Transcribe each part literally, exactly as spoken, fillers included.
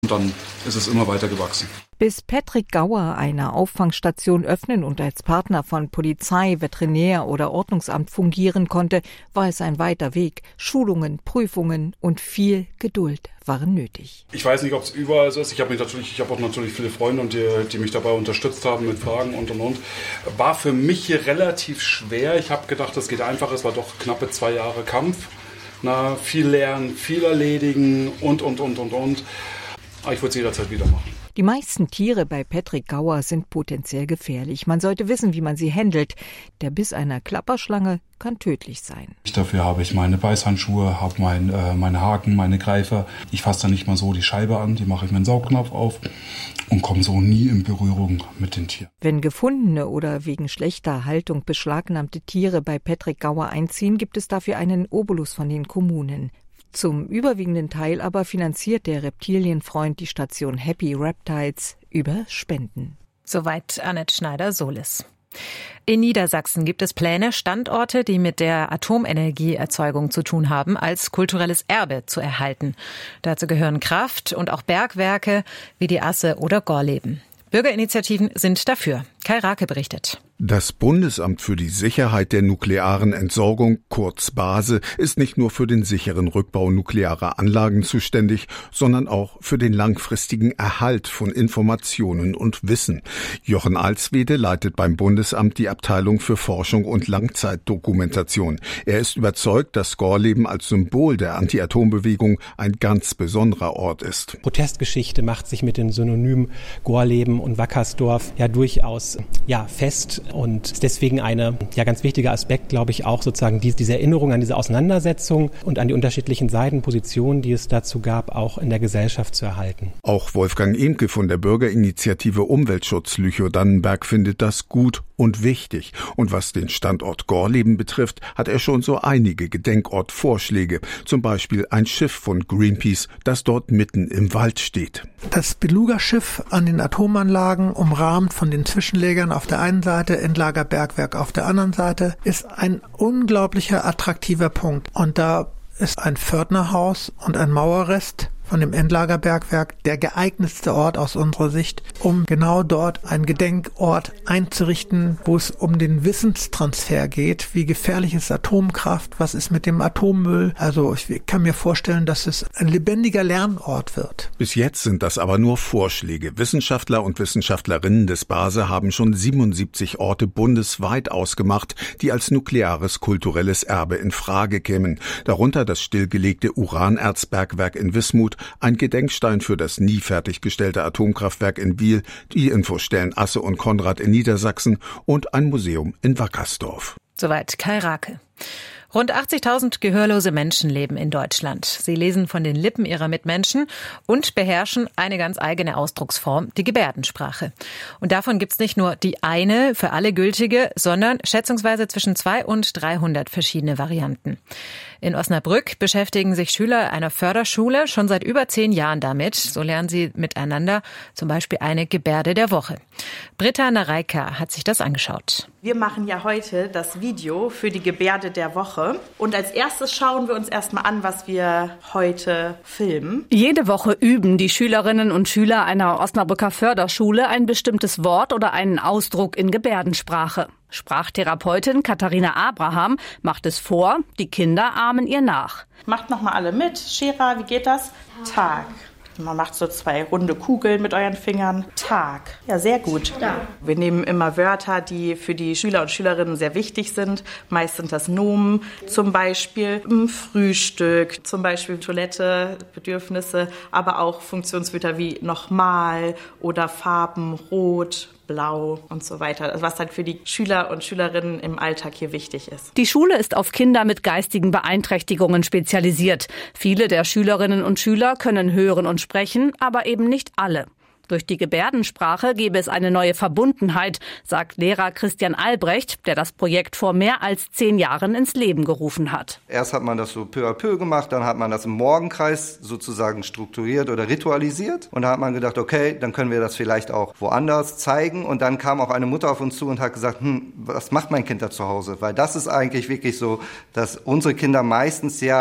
Und dann ist es immer weiter gewachsen. Bis Patrick Gauer eine Auffangstation öffnen und als Partner von Polizei, Veterinär oder Ordnungsamt fungieren konnte, war es ein weiter Weg. Schulungen, Prüfungen und viel Geduld waren nötig. Ich weiß nicht, ob es überall so ist. Ich habe mich natürlich, ich habe auch natürlich viele Freunde, und die, die mich dabei unterstützt haben mit Fragen und und und. War für mich hier relativ schwer. Ich habe gedacht, das geht einfach. Es war doch knappe zwei Jahre Kampf. Na, viel lernen, viel erledigen und und und und und. Aber ich würde es jederzeit wieder machen. Die meisten Tiere bei Patrick Gauer sind potenziell gefährlich. Man sollte wissen, wie man sie handelt. Der Biss einer Klapperschlange kann tödlich sein. Dafür habe ich meine Beißhandschuhe, habe mein, äh, meine Haken, meine Greifer. Ich fasse dann nicht mal so die Scheibe an, die mache ich mit dem Saugnapf auf und komme so nie in Berührung mit den Tieren. Wenn gefundene oder wegen schlechter Haltung beschlagnahmte Tiere bei Patrick Gauer einziehen, gibt es dafür einen Obolus von den Kommunen. Zum überwiegenden Teil aber finanziert der Reptilienfreund die Station Happy Reptiles über Spenden. Soweit Annette Schneider-Solis. In Niedersachsen gibt es Pläne, Standorte, die mit der Atomenergieerzeugung zu tun haben, als kulturelles Erbe zu erhalten. Dazu gehören Kraft- und auch Bergwerke wie die Asse oder Gorleben. Bürgerinitiativen sind dafür. Kai Rake berichtet. Das Bundesamt für die Sicherheit der nuklearen Entsorgung, kurz BASE, ist nicht nur für den sicheren Rückbau nuklearer Anlagen zuständig, sondern auch für den langfristigen Erhalt von Informationen und Wissen. Jochen Alswede leitet beim Bundesamt die Abteilung für Forschung und Langzeitdokumentation. Er ist überzeugt, dass Gorleben als Symbol der Anti-Atom-Bewegung ein ganz besonderer Ort ist. Protestgeschichte macht sich mit den Synonymen Gorleben und Wackersdorf ja durchaus ja fest. Und deswegen eine ja ganz wichtiger Aspekt, glaube ich, auch sozusagen diese, diese Erinnerung an diese Auseinandersetzung und an die unterschiedlichen Seitenpositionen, die es dazu gab, auch in der Gesellschaft zu erhalten. Auch Wolfgang Imke von der Bürgerinitiative Umweltschutz Lüchow-Dannenberg findet das gut und wichtig. Und was den Standort Gorleben betrifft, hat er schon so einige Gedenkortvorschläge. Zum Beispiel ein Schiff von Greenpeace, das dort mitten im Wald steht. Das Beluga-Schiff an den Atomanlagen, umrahmt von den Zwischenlägern auf der einen Seite, Endlagerbergwerk auf der anderen Seite, ist ein unglaublicher attraktiver Punkt. Und da ist ein Pförtnerhaus und ein Mauerrest von dem Endlagerbergwerk der geeignetste Ort aus unserer Sicht, um genau dort einen Gedenkort einzurichten, wo es um den Wissenstransfer geht. Wie gefährlich ist Atomkraft? Was ist mit dem Atommüll? Also ich kann mir vorstellen, dass es ein lebendiger Lernort wird. Bis jetzt sind das aber nur Vorschläge. Wissenschaftler und Wissenschaftlerinnen des BASE haben schon siebenundsiebzig Orte bundesweit ausgemacht, die als nukleares kulturelles Erbe in Frage kämen. Darunter das stillgelegte Uranerzbergwerk in Wismut, ein Gedenkstein für das nie fertiggestellte Atomkraftwerk in Biel, die Infostellen Asse und Konrad in Niedersachsen und ein Museum in Wackersdorf. Soweit Kai Rake. Rund achtzigtausend gehörlose Menschen leben in Deutschland. Sie lesen von den Lippen ihrer Mitmenschen und beherrschen eine ganz eigene Ausdrucksform, die Gebärdensprache. Und davon gibt's nicht nur die eine, für alle gültige, sondern schätzungsweise zwischen zweihundert und dreihundert verschiedene Varianten. In Osnabrück beschäftigen sich Schüler einer Förderschule schon seit über zehn Jahren damit. So lernen sie miteinander zum Beispiel eine Gebärde der Woche. Britta Nareika hat sich das angeschaut. Wir machen ja heute das Video für die Gebärde der Woche. Und als erstes schauen wir uns erstmal an, was wir heute filmen. Jede Woche üben die Schülerinnen und Schüler einer Osnabrücker Förderschule ein bestimmtes Wort oder einen Ausdruck in Gebärdensprache. Sprachtherapeutin Katharina Abraham macht es vor, die Kinder ahmen ihr nach. Macht nochmal alle mit. Shera, wie geht das? Tag. Man macht so zwei runde Kugeln mit euren Fingern. Tag. Ja, sehr gut. Ja. Wir nehmen immer Wörter, die für die Schüler und Schülerinnen sehr wichtig sind. Meist sind das Nomen, zum Beispiel Frühstück, zum Beispiel Toilette, Bedürfnisse, aber auch Funktionswörter wie nochmal oder Farben, rot, blau und so weiter, was dann für die Schüler und Schülerinnen im Alltag hier wichtig ist. Die Schule ist auf Kinder mit geistigen Beeinträchtigungen spezialisiert. Viele der Schülerinnen und Schüler können hören und sprechen, aber eben nicht alle. Durch die Gebärdensprache gebe es eine neue Verbundenheit, sagt Lehrer Christian Albrecht, der das Projekt vor mehr als zehn Jahren ins Leben gerufen hat. Erst hat man das so peu à peu gemacht, dann hat man das im Morgenkreis sozusagen strukturiert oder ritualisiert. Und da hat man gedacht, okay, dann können wir das vielleicht auch woanders zeigen. Und dann kam auch eine Mutter auf uns zu und hat gesagt, hm, was macht mein Kind da zu Hause? Weil das ist eigentlich wirklich so, dass unsere Kinder meistens ja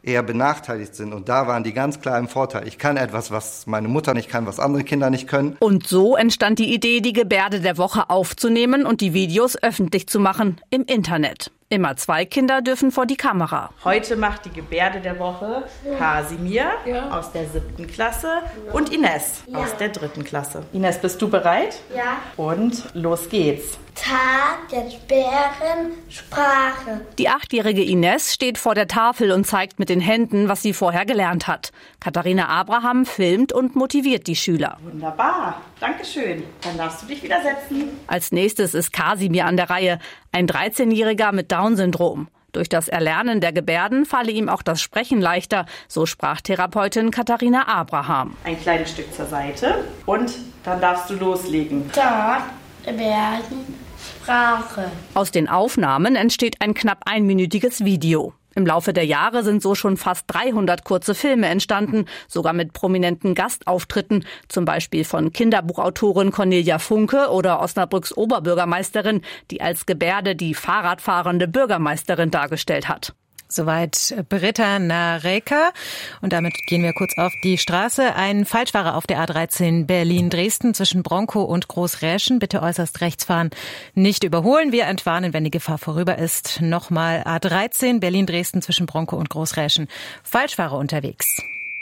eher benachteiligt sind. Und da waren die ganz klar im Vorteil. Ich kann etwas, was meine Mutter nicht kann, was andere Kinder nicht können. Und so entstand die Idee, die Gebärde der Woche aufzunehmen und die Videos öffentlich zu machen im Internet. Immer zwei Kinder dürfen vor die Kamera. Heute macht die Gebärde der Woche Kasimir ja. aus der siebten Klasse und Ines ja. aus der dritten Klasse. Ines, bist du bereit? Ja. Und los geht's. Tag der Gebärdensprache. Die achtjährige Ines steht vor der Tafel und zeigt mit den Händen, was sie vorher gelernt hat. Katharina Abraham filmt und motiviert die Schüler. Wunderbar, Dankeschön. Dann darfst du dich wieder setzen. Als nächstes ist Kasimir an der Reihe, ein dreizehnjähriger mit Down-Syndrom. Durch das Erlernen der Gebärden falle ihm auch das Sprechen leichter, so Sprachtherapeutin Katharina Abraham. Ein kleines Stück zur Seite und dann darfst du loslegen. Tag der Gebärdensprache. Aus den Aufnahmen entsteht ein knapp einminütiges Video. Im Laufe der Jahre sind so schon fast dreihundert kurze Filme entstanden, sogar mit prominenten Gastauftritten, zum Beispiel von Kinderbuchautorin Cornelia Funke oder Osnabrücks Oberbürgermeisterin, die als Gebärde die Fahrradfahrende Bürgermeisterin dargestellt hat. Soweit Britta Nareka. Und damit gehen wir kurz auf die Straße. Ein Falschfahrer auf der A dreizehn Berlin-Dresden zwischen Bronkow und Großräschen. Bitte äußerst rechts fahren, nicht überholen. Wir entwarnen, wenn die Gefahr vorüber ist. Nochmal A dreizehn Berlin-Dresden zwischen Bronkow und Großräschen. Falschfahrer unterwegs.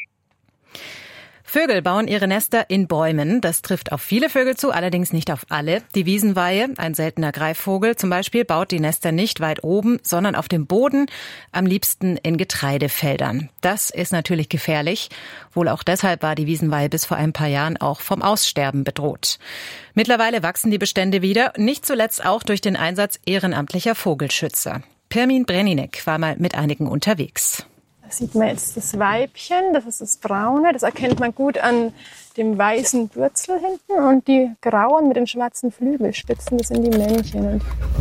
Vögel bauen ihre Nester in Bäumen. Das trifft auf viele Vögel zu, allerdings nicht auf alle. Die Wiesenweihe, ein seltener Greifvogel zum Beispiel, baut die Nester nicht weit oben, sondern auf dem Boden, am liebsten in Getreidefeldern. Das ist natürlich gefährlich. Wohl auch deshalb war die Wiesenweihe bis vor ein paar Jahren auch vom Aussterben bedroht. Mittlerweile wachsen die Bestände wieder, nicht zuletzt auch durch den Einsatz ehrenamtlicher Vogelschützer. Pirmin Breninek war mal mit einigen unterwegs. Da sieht man jetzt das Weibchen, das ist das Braune, das erkennt man gut an dem weißen Bürzel hinten. Und die grauen mit den schwarzen Flügelspitzen, das sind die Männchen.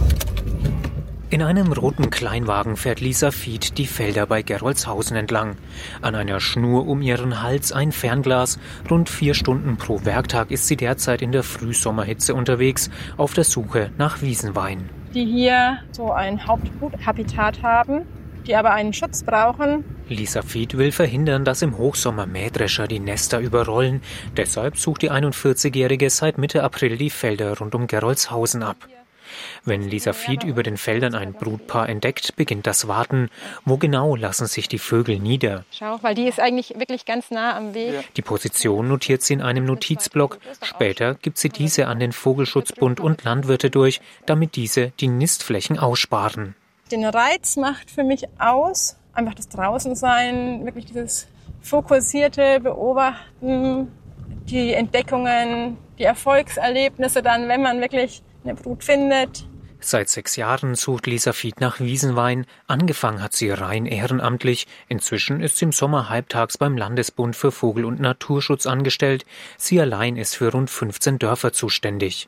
In einem roten Kleinwagen fährt Lisa Fied die Felder bei Gerolzhausen entlang. An einer Schnur um ihren Hals ein Fernglas. Rund vier Stunden pro Werktag ist sie derzeit in der Frühsommerhitze unterwegs, auf der Suche nach Wiesenweihen. Die hier so ein Hauptbruthabitat haben, die aber einen Schutz brauchen. Lisa Fied will verhindern, dass im Hochsommer Mähdrescher die Nester überrollen. Deshalb sucht die einundvierzigjährige seit Mitte April die Felder rund um Gerolzhausen ab. Wenn Lisa Fied über den Feldern ein Brutpaar entdeckt, beginnt das Warten. Wo genau lassen sich die Vögel nieder? Schau, weil die ist eigentlich wirklich ganz nah am Weg. Die Position notiert sie in einem Notizblock. Später gibt sie diese an den Vogelschutzbund und Landwirte durch, damit diese die Nistflächen aussparen. Den Reiz macht für mich aus, einfach das Draußensein, wirklich dieses fokussierte Beobachten, die Entdeckungen, die Erfolgserlebnisse dann, wenn man wirklich eine Brut findet. Seit sechs Jahren sucht Lisa Fied nach Wiesenweihen. Angefangen hat sie rein ehrenamtlich. Inzwischen ist sie im Sommer halbtags beim Landesbund für Vogel- und Naturschutz angestellt. Sie allein ist für rund fünfzehn Dörfer zuständig.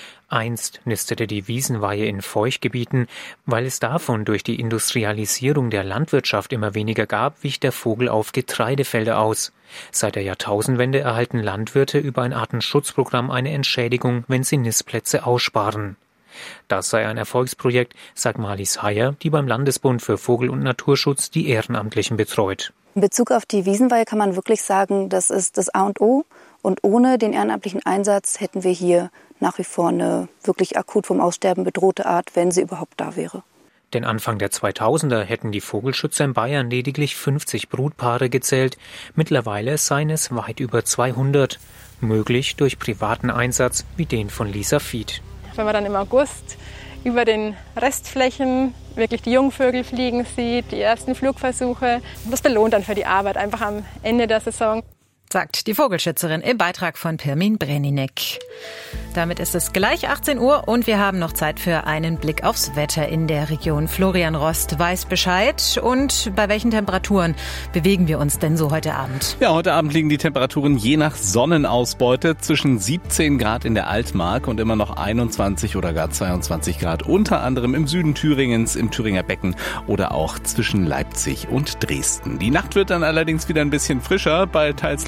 Einst nistete die Wiesenweihe in Feuchtgebieten. Weil es davon durch die Industrialisierung der Landwirtschaft immer weniger gab, wich der Vogel auf Getreidefelder aus. Seit der Jahrtausendwende erhalten Landwirte über ein Artenschutzprogramm eine Entschädigung, wenn sie Nistplätze aussparen. Das sei ein Erfolgsprojekt, sagt Marlies Heyer, die beim Landesbund für Vogel- und Naturschutz die Ehrenamtlichen betreut. In Bezug auf die Wiesenweihe kann man wirklich sagen, das ist das A und O. Und ohne den ehrenamtlichen Einsatz hätten wir hier nach wie vor eine wirklich akut vom Aussterben bedrohte Art, wenn sie überhaupt da wäre. Denn Anfang der zweitausender hätten die Vogelschützer in Bayern lediglich fünfzig Brutpaare gezählt. Mittlerweile seien es weit über zweihundert. Möglich durch privaten Einsatz wie den von Lisa Fied. Wenn man dann im August über den Restflächen wirklich die Jungvögel fliegen sieht, die ersten Flugversuche, das belohnt dann für die Arbeit einfach am Ende der Saison. Sagt die Vogelschützerin im Beitrag von Pirmin Breninek. Damit ist es gleich achtzehn Uhr und wir haben noch Zeit für einen Blick aufs Wetter in der Region. Florian Rost weiß Bescheid. Und bei welchen Temperaturen bewegen wir uns denn so heute Abend? Ja, heute Abend liegen die Temperaturen je nach Sonnenausbeute zwischen siebzehn Grad in der Altmark und immer noch einundzwanzig oder gar zweiundzwanzig Grad. Unter anderem im Süden Thüringens, im Thüringer Becken oder auch zwischen Leipzig und Dresden. Die Nacht wird dann allerdings wieder ein bisschen frischer, bei teils lockeren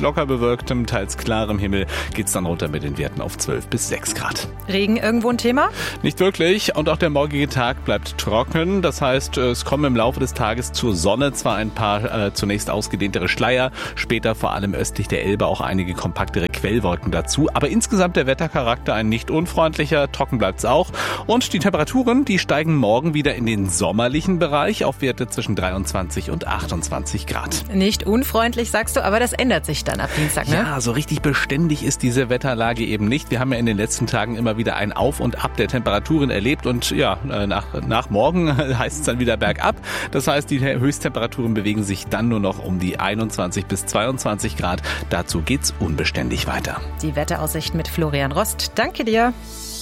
locker bewölktem, teils klarem Himmel geht's dann runter mit den Werten auf zwölf bis sechs Grad. Regen irgendwo ein Thema? Nicht wirklich. Und auch der morgige Tag bleibt trocken. Das heißt, es kommen im Laufe des Tages zur Sonne zwar ein paar äh, zunächst ausgedehntere Schleier, später vor allem östlich der Elbe auch einige kompaktere Quellwolken dazu. Aber insgesamt der Wettercharakter ein nicht unfreundlicher. Trocken bleibt's auch. Und die Temperaturen, die steigen morgen wieder in den sommerlichen Bereich auf Werte zwischen dreiundzwanzig und achtundzwanzig Grad. Nicht unfreundlich, sagst du, aber das ändert sich dann ab Dienstag, ne? Ja, so richtig beständig ist diese Wetterlage eben nicht. Wir haben ja in den letzten Tagen immer wieder ein Auf und Ab der Temperaturen erlebt und ja, nach, nach morgen heißt es dann wieder bergab. Das heißt, die Höchsttemperaturen bewegen sich dann nur noch um die einundzwanzig bis zweiundzwanzig Grad. Dazu geht's unbeständig weiter. Die Wetteraussicht mit Florian Rost. Danke dir.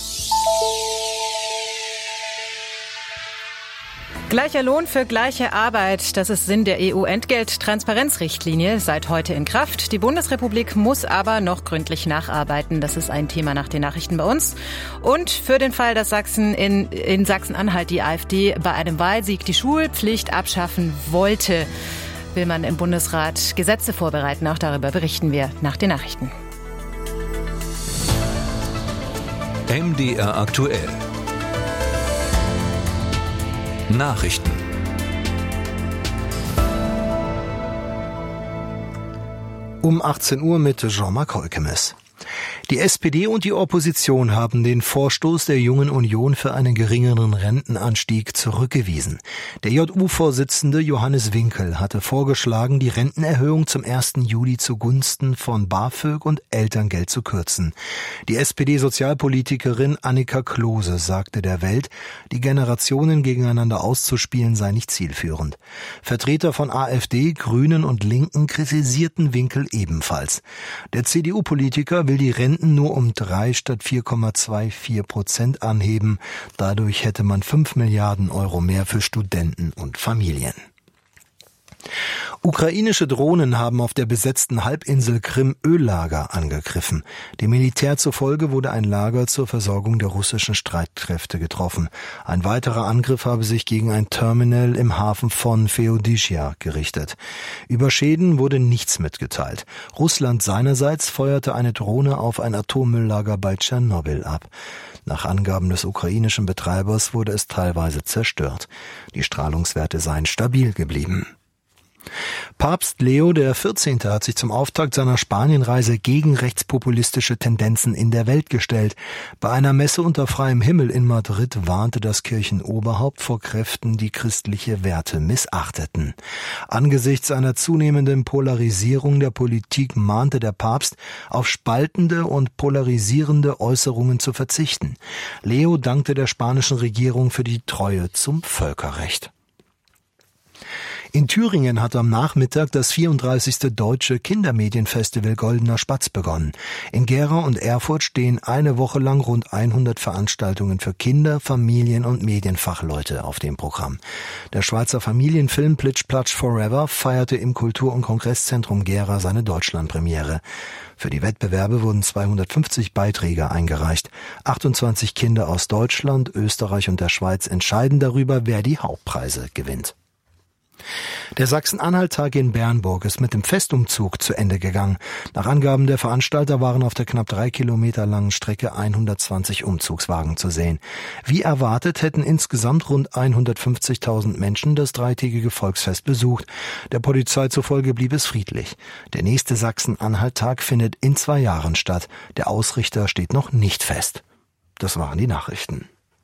Gleicher Lohn für gleiche Arbeit, das ist Sinn der E U-Entgelt-Transparenzrichtlinie, seit heute in Kraft. Die Bundesrepublik muss aber noch gründlich nacharbeiten. Das ist ein Thema nach den Nachrichten bei uns. Und für den Fall, dass Sachsen in, in Sachsen-Anhalt die AfD bei einem Wahlsieg die Schulpflicht abschaffen wollte, will man im Bundesrat Gesetze vorbereiten. Auch darüber berichten wir nach den Nachrichten. M D R aktuell. Nachrichten. Um achtzehn Uhr mit Jean-Marc Holkemes. Die S P D und die Opposition haben den Vorstoß der Jungen Union für einen geringeren Rentenanstieg zurückgewiesen. Der J U-Vorsitzende Johannes Winkel hatte vorgeschlagen, die Rentenerhöhung zum ersten Juli zugunsten von BAföG und Elterngeld zu kürzen. Die S P D-Sozialpolitikerin Annika Klose sagte der Welt, die Generationen gegeneinander auszuspielen sei nicht zielführend. Vertreter von AfD, Grünen und Linken kritisierten Winkel ebenfalls. Der C D U-Politiker will die Renten nur um drei statt vier Komma vierundzwanzig Prozent anheben. Dadurch hätte man fünf Milliarden Euro mehr für Studenten und Familien. Ukrainische Drohnen haben auf der besetzten Halbinsel Krim Öllager angegriffen. Dem Militär zufolge wurde ein Lager zur Versorgung der russischen Streitkräfte getroffen. Ein weiterer Angriff habe sich gegen ein Terminal im Hafen von Feodyschja gerichtet. Über Schäden wurde nichts mitgeteilt. Russland seinerseits feuerte eine Drohne auf ein Atommülllager bei Tschernobyl ab. Nach Angaben des ukrainischen Betreibers wurde es teilweise zerstört. Die Strahlungswerte seien stabil geblieben. Papst Leo der vierzehnte hat sich zum Auftakt seiner Spanienreise gegen rechtspopulistische Tendenzen in der Welt gestellt. Bei einer Messe unter freiem Himmel in Madrid warnte das Kirchenoberhaupt vor Kräften, die christliche Werte missachteten. Angesichts einer zunehmenden Polarisierung der Politik mahnte der Papst, auf spaltende und polarisierende Äußerungen zu verzichten. Leo dankte der spanischen Regierung für die Treue zum Völkerrecht. In Thüringen hat am Nachmittag das vierunddreißigste Deutsche Kindermedienfestival Goldener Spatz begonnen. In Gera und Erfurt stehen eine Woche lang rund hundert Veranstaltungen für Kinder, Familien und Medienfachleute auf dem Programm. Der Schweizer Familienfilm Plitsch Platsch Forever feierte im Kultur- und Kongresszentrum Gera seine Deutschlandpremiere. Für die Wettbewerbe wurden zweihundertfünfzig Beiträge eingereicht. achtundzwanzig Kinder aus Deutschland, Österreich und der Schweiz entscheiden darüber, wer die Hauptpreise gewinnt. Der Sachsen-Anhalt-Tag in Bernburg ist mit dem Festumzug zu Ende gegangen. Nach Angaben der Veranstalter waren auf der knapp drei Kilometer langen Strecke hundertzwanzig Umzugswagen zu sehen. Wie erwartet hätten insgesamt rund hundertfünfzigtausend Menschen das dreitägige Volksfest besucht. Der Polizei zufolge blieb es friedlich. Der nächste Sachsen-Anhalt-Tag findet in zwei Jahren statt. Der Ausrichter steht noch nicht fest. Das waren die Nachrichten.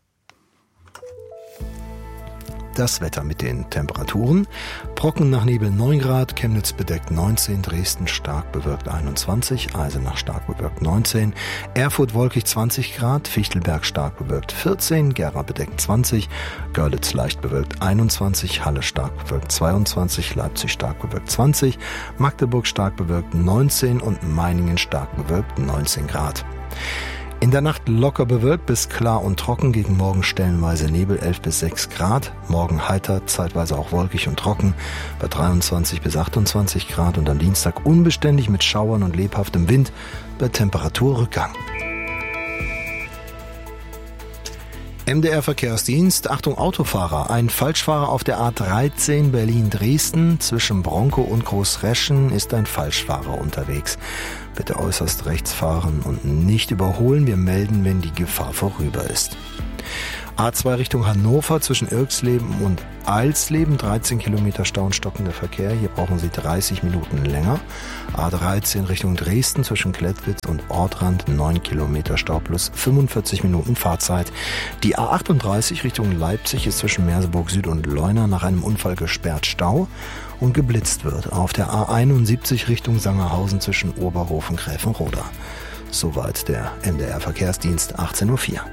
Das Wetter mit den Temperaturen. Brocken nach Nebel neun Grad, Chemnitz bedeckt neunzehn, Dresden stark bewölkt einundzwanzig, Eisenach stark bewölkt neunzehn, Erfurt wolkig zwanzig Grad, Fichtelberg stark bewölkt vierzehn, Gera bedeckt zwanzig, Görlitz leicht bewölkt einundzwanzig, Halle stark bewölkt zweiundzwanzig, Leipzig stark bewölkt zwanzig, Magdeburg stark bewölkt neunzehn und Meiningen stark bewölkt neunzehn Grad. In der Nacht locker bewölkt bis klar und trocken, gegen Morgen stellenweise Nebel elf bis sechs Grad, morgen heiter, zeitweise auch wolkig und trocken bei dreiundzwanzig bis achtundzwanzig Grad und am Dienstag unbeständig mit Schauern und lebhaftem Wind bei Temperaturrückgang. M D R-Verkehrsdienst, Achtung Autofahrer, ein Falschfahrer auf der A dreizehn Berlin-Dresden. Zwischen Bronkow und Großreschen ist ein Falschfahrer unterwegs. Bitte äußerst rechts fahren und nicht überholen. Wir melden, wenn die Gefahr vorüber ist. A zwei Richtung Hannover zwischen Irksleben und Eilsleben, dreizehn Kilometer Stau und stockender Verkehr. Hier brauchen Sie dreißig Minuten länger. A dreizehn Richtung Dresden zwischen Klettwitz und Ortrand, neun Kilometer Stau plus fünfundvierzig Minuten Fahrzeit. Die A achtunddreißig Richtung Leipzig ist zwischen Merseburg Süd und Leuna nach einem Unfall gesperrt Stau und geblitzt wird. Auf der A einundsiebzig Richtung Sangerhausen zwischen Oberhof und Gräfenroda. Soweit der M D R-Verkehrsdienst, achtzehn Uhr vier.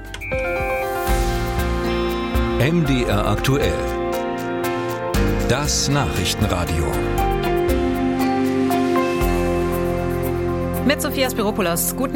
M D R aktuell. Das Nachrichtenradio. Mit Sophia Spiropoulos, guten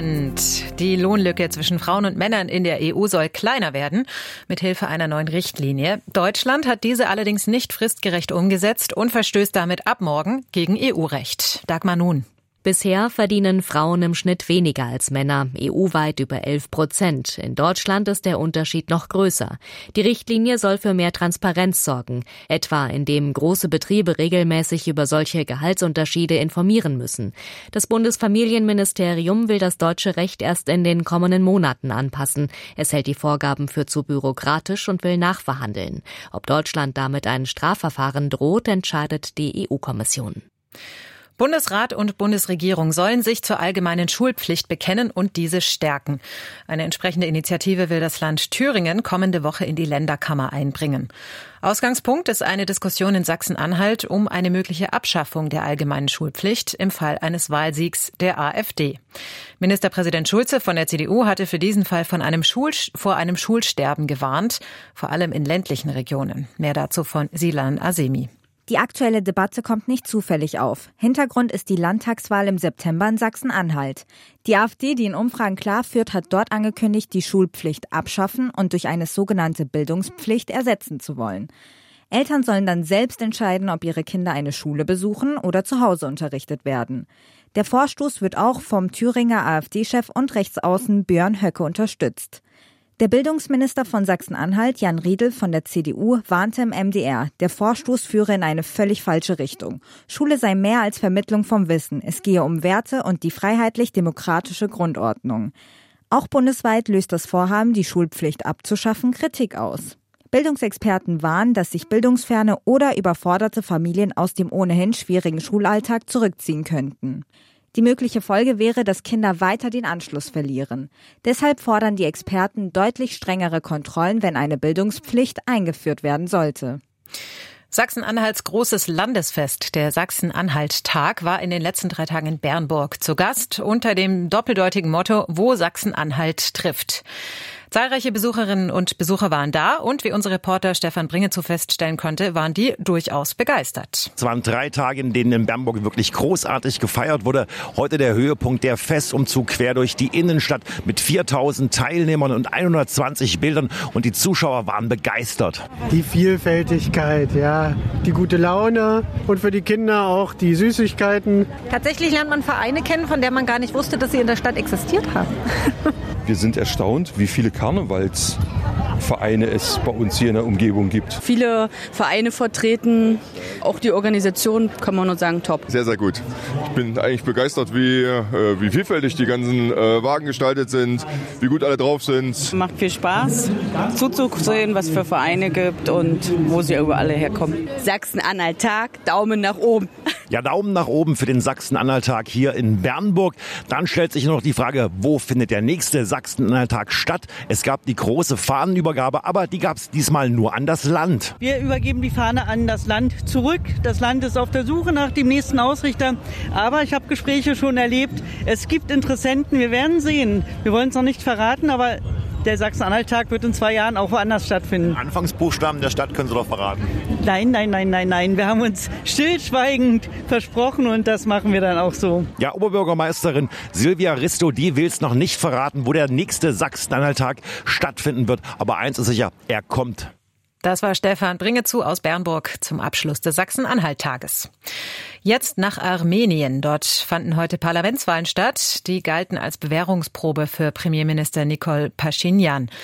Abend. Die Lohnlücke zwischen Frauen und Männern in der E U soll kleiner werden, mit Hilfe einer neuen Richtlinie. Deutschland hat diese allerdings nicht fristgerecht umgesetzt und verstößt damit ab morgen gegen E U-Recht. Dagmar Nun. Bisher verdienen Frauen im Schnitt weniger als Männer, E U-weit über elf Prozent. In Deutschland ist der Unterschied noch größer. Die Richtlinie soll für mehr Transparenz sorgen, etwa indem große Betriebe regelmäßig über solche Gehaltsunterschiede informieren müssen. Das Bundesfamilienministerium will das deutsche Recht erst in den kommenden Monaten anpassen. Es hält die Vorgaben für zu bürokratisch und will nachverhandeln. Ob Deutschland damit ein Strafverfahren droht, entscheidet die E U-Kommission. Bundesrat und Bundesregierung sollen sich zur allgemeinen Schulpflicht bekennen und diese stärken. Eine entsprechende Initiative will das Land Thüringen kommende Woche in die Länderkammer einbringen. Ausgangspunkt ist eine Diskussion in Sachsen-Anhalt um eine mögliche Abschaffung der allgemeinen Schulpflicht im Fall eines Wahlsiegs der AfD. Ministerpräsident Schulze von der C D U hatte für diesen Fall von einem Schul- vor einem Schulsterben gewarnt, vor allem in ländlichen Regionen. Mehr dazu von Silan Azemi. Die aktuelle Debatte kommt nicht zufällig auf. Hintergrund ist die Landtagswahl im September in Sachsen-Anhalt. Die AfD, die in Umfragen klar führt, hat dort angekündigt, die Schulpflicht abschaffen und durch eine sogenannte Bildungspflicht ersetzen zu wollen. Eltern sollen dann selbst entscheiden, ob ihre Kinder eine Schule besuchen oder zu Hause unterrichtet werden. Der Vorstoß wird auch vom Thüringer AfD-Chef und Rechtsaußen Björn Höcke unterstützt. Der Bildungsminister von Sachsen-Anhalt, Jan Riedel von der C D U, warnte im M D R, der Vorstoß führe in eine völlig falsche Richtung. Schule sei mehr als Vermittlung vom Wissen. Es gehe um Werte und die freiheitlich-demokratische Grundordnung. Auch bundesweit löst das Vorhaben, die Schulpflicht abzuschaffen, Kritik aus. Bildungsexperten warnen, dass sich bildungsferne oder überforderte Familien aus dem ohnehin schwierigen Schulalltag zurückziehen könnten. Die mögliche Folge wäre, dass Kinder weiter den Anschluss verlieren. Deshalb fordern die Experten deutlich strengere Kontrollen, wenn eine Bildungspflicht eingeführt werden sollte. Sachsen-Anhalts großes Landesfest, der Sachsen-Anhalt-Tag, war in den letzten drei Tagen in Bernburg zu Gast unter dem doppeldeutigen Motto, wo Sachsen-Anhalt trifft. Zahlreiche Besucherinnen und Besucher waren da und wie unser Reporter Stefan Bringezow feststellen konnte, waren die durchaus begeistert. Es waren drei Tage, in denen in Bernburg wirklich großartig gefeiert wurde. Heute der Höhepunkt, der Festumzug quer durch die Innenstadt mit viertausend Teilnehmern und hundertzwanzig Bildern und die Zuschauer waren begeistert. Die Vielfältigkeit, ja, die gute Laune und für die Kinder auch die Süßigkeiten. Tatsächlich lernt man Vereine kennen, von der man gar nicht wusste, dass sie in der Stadt existiert haben. Wir sind erstaunt, wie viele Karnevalsvereine es bei uns hier in der Umgebung gibt. Viele Vereine vertreten, auch die Organisation, kann man nur sagen, top. Sehr, sehr gut. Ich bin eigentlich begeistert, wie, äh, wie vielfältig die ganzen äh, Wagen gestaltet sind, wie gut alle drauf sind. Macht viel Spaß, zuzusehen, was es für Vereine gibt und wo sie alle herkommen. Sachsen-Anhalt-Tag, Daumen nach oben. Ja, Daumen nach oben für den Sachsen-Anhalt-Tag hier in Bernburg. Dann stellt sich noch die Frage, wo findet der nächste Sachsen-Anhalt-Tag statt? Es gab die große Fahnenübergabe, aber die gab es diesmal nur an das Land. Wir übergeben die Fahne an das Land zurück. Das Land ist auf der Suche nach dem nächsten Ausrichter. Aber ich habe Gespräche schon erlebt. Es gibt Interessenten. Wir werden sehen. Wir wollen es noch nicht verraten, aber der Sachsen-Anhalt-Tag wird in zwei Jahren auch woanders stattfinden. Anfangsbuchstaben der Stadt können Sie doch verraten. Nein, nein, nein, nein, nein. Wir haben uns stillschweigend versprochen und das machen wir dann auch so. Ja, Oberbürgermeisterin Silvia Risto, die will es noch nicht verraten, wo der nächste Sachsen-Anhalt-Tag stattfinden wird. Aber eins ist sicher, er kommt. Das war Stefan Bringezow aus Bernburg zum Abschluss des Sachsen-Anhalt-Tages. Jetzt nach Armenien. Dort fanden heute Parlamentswahlen statt. Die galten als Bewährungsprobe für Premierminister Nikol Paschinjan.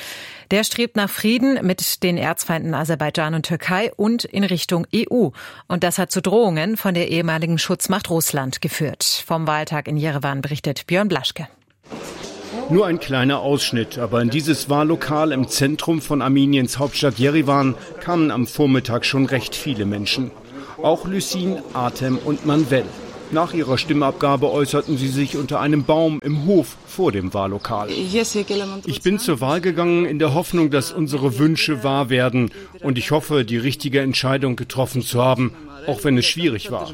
Der strebt nach Frieden mit den Erzfeinden Aserbaidschan und Türkei und in Richtung E U. Und das hat zu Drohungen von der ehemaligen Schutzmacht Russland geführt. Vom Wahltag in Jerewan berichtet Björn Blaschke. Nur ein kleiner Ausschnitt, aber in dieses Wahllokal im Zentrum von Armeniens Hauptstadt Jerewan kamen am Vormittag schon recht viele Menschen. Auch Lysin, Artem und Manvel. Nach ihrer Stimmabgabe äußerten sie sich unter einem Baum im Hof vor dem Wahllokal. Ich bin zur Wahl gegangen in der Hoffnung, dass unsere Wünsche wahr werden. Und ich hoffe, die richtige Entscheidung getroffen zu haben, auch wenn es schwierig war.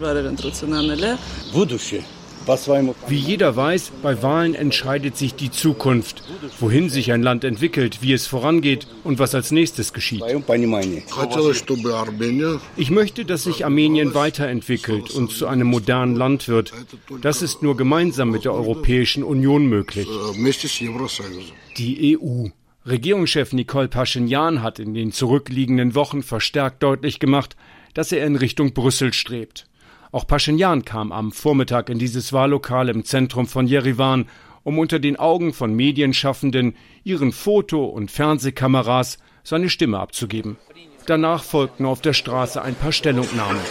Wie jeder weiß, bei Wahlen entscheidet sich die Zukunft, wohin sich ein Land entwickelt, wie es vorangeht und was als nächstes geschieht. Ich möchte, dass sich Armenien weiterentwickelt und zu einem modernen Land wird. Das ist nur gemeinsam mit der Europäischen Union möglich. Die E U. Regierungschef Nikol Paschinjan hat in den zurückliegenden Wochen verstärkt deutlich gemacht, dass er in Richtung Brüssel strebt. Auch Paschinjan kam am Vormittag in dieses Wahllokal im Zentrum von Jerewan, um unter den Augen von Medienschaffenden, ihren Foto- und Fernsehkameras seine Stimme abzugeben. Danach folgten auf der Straße ein paar Stellungnahmen.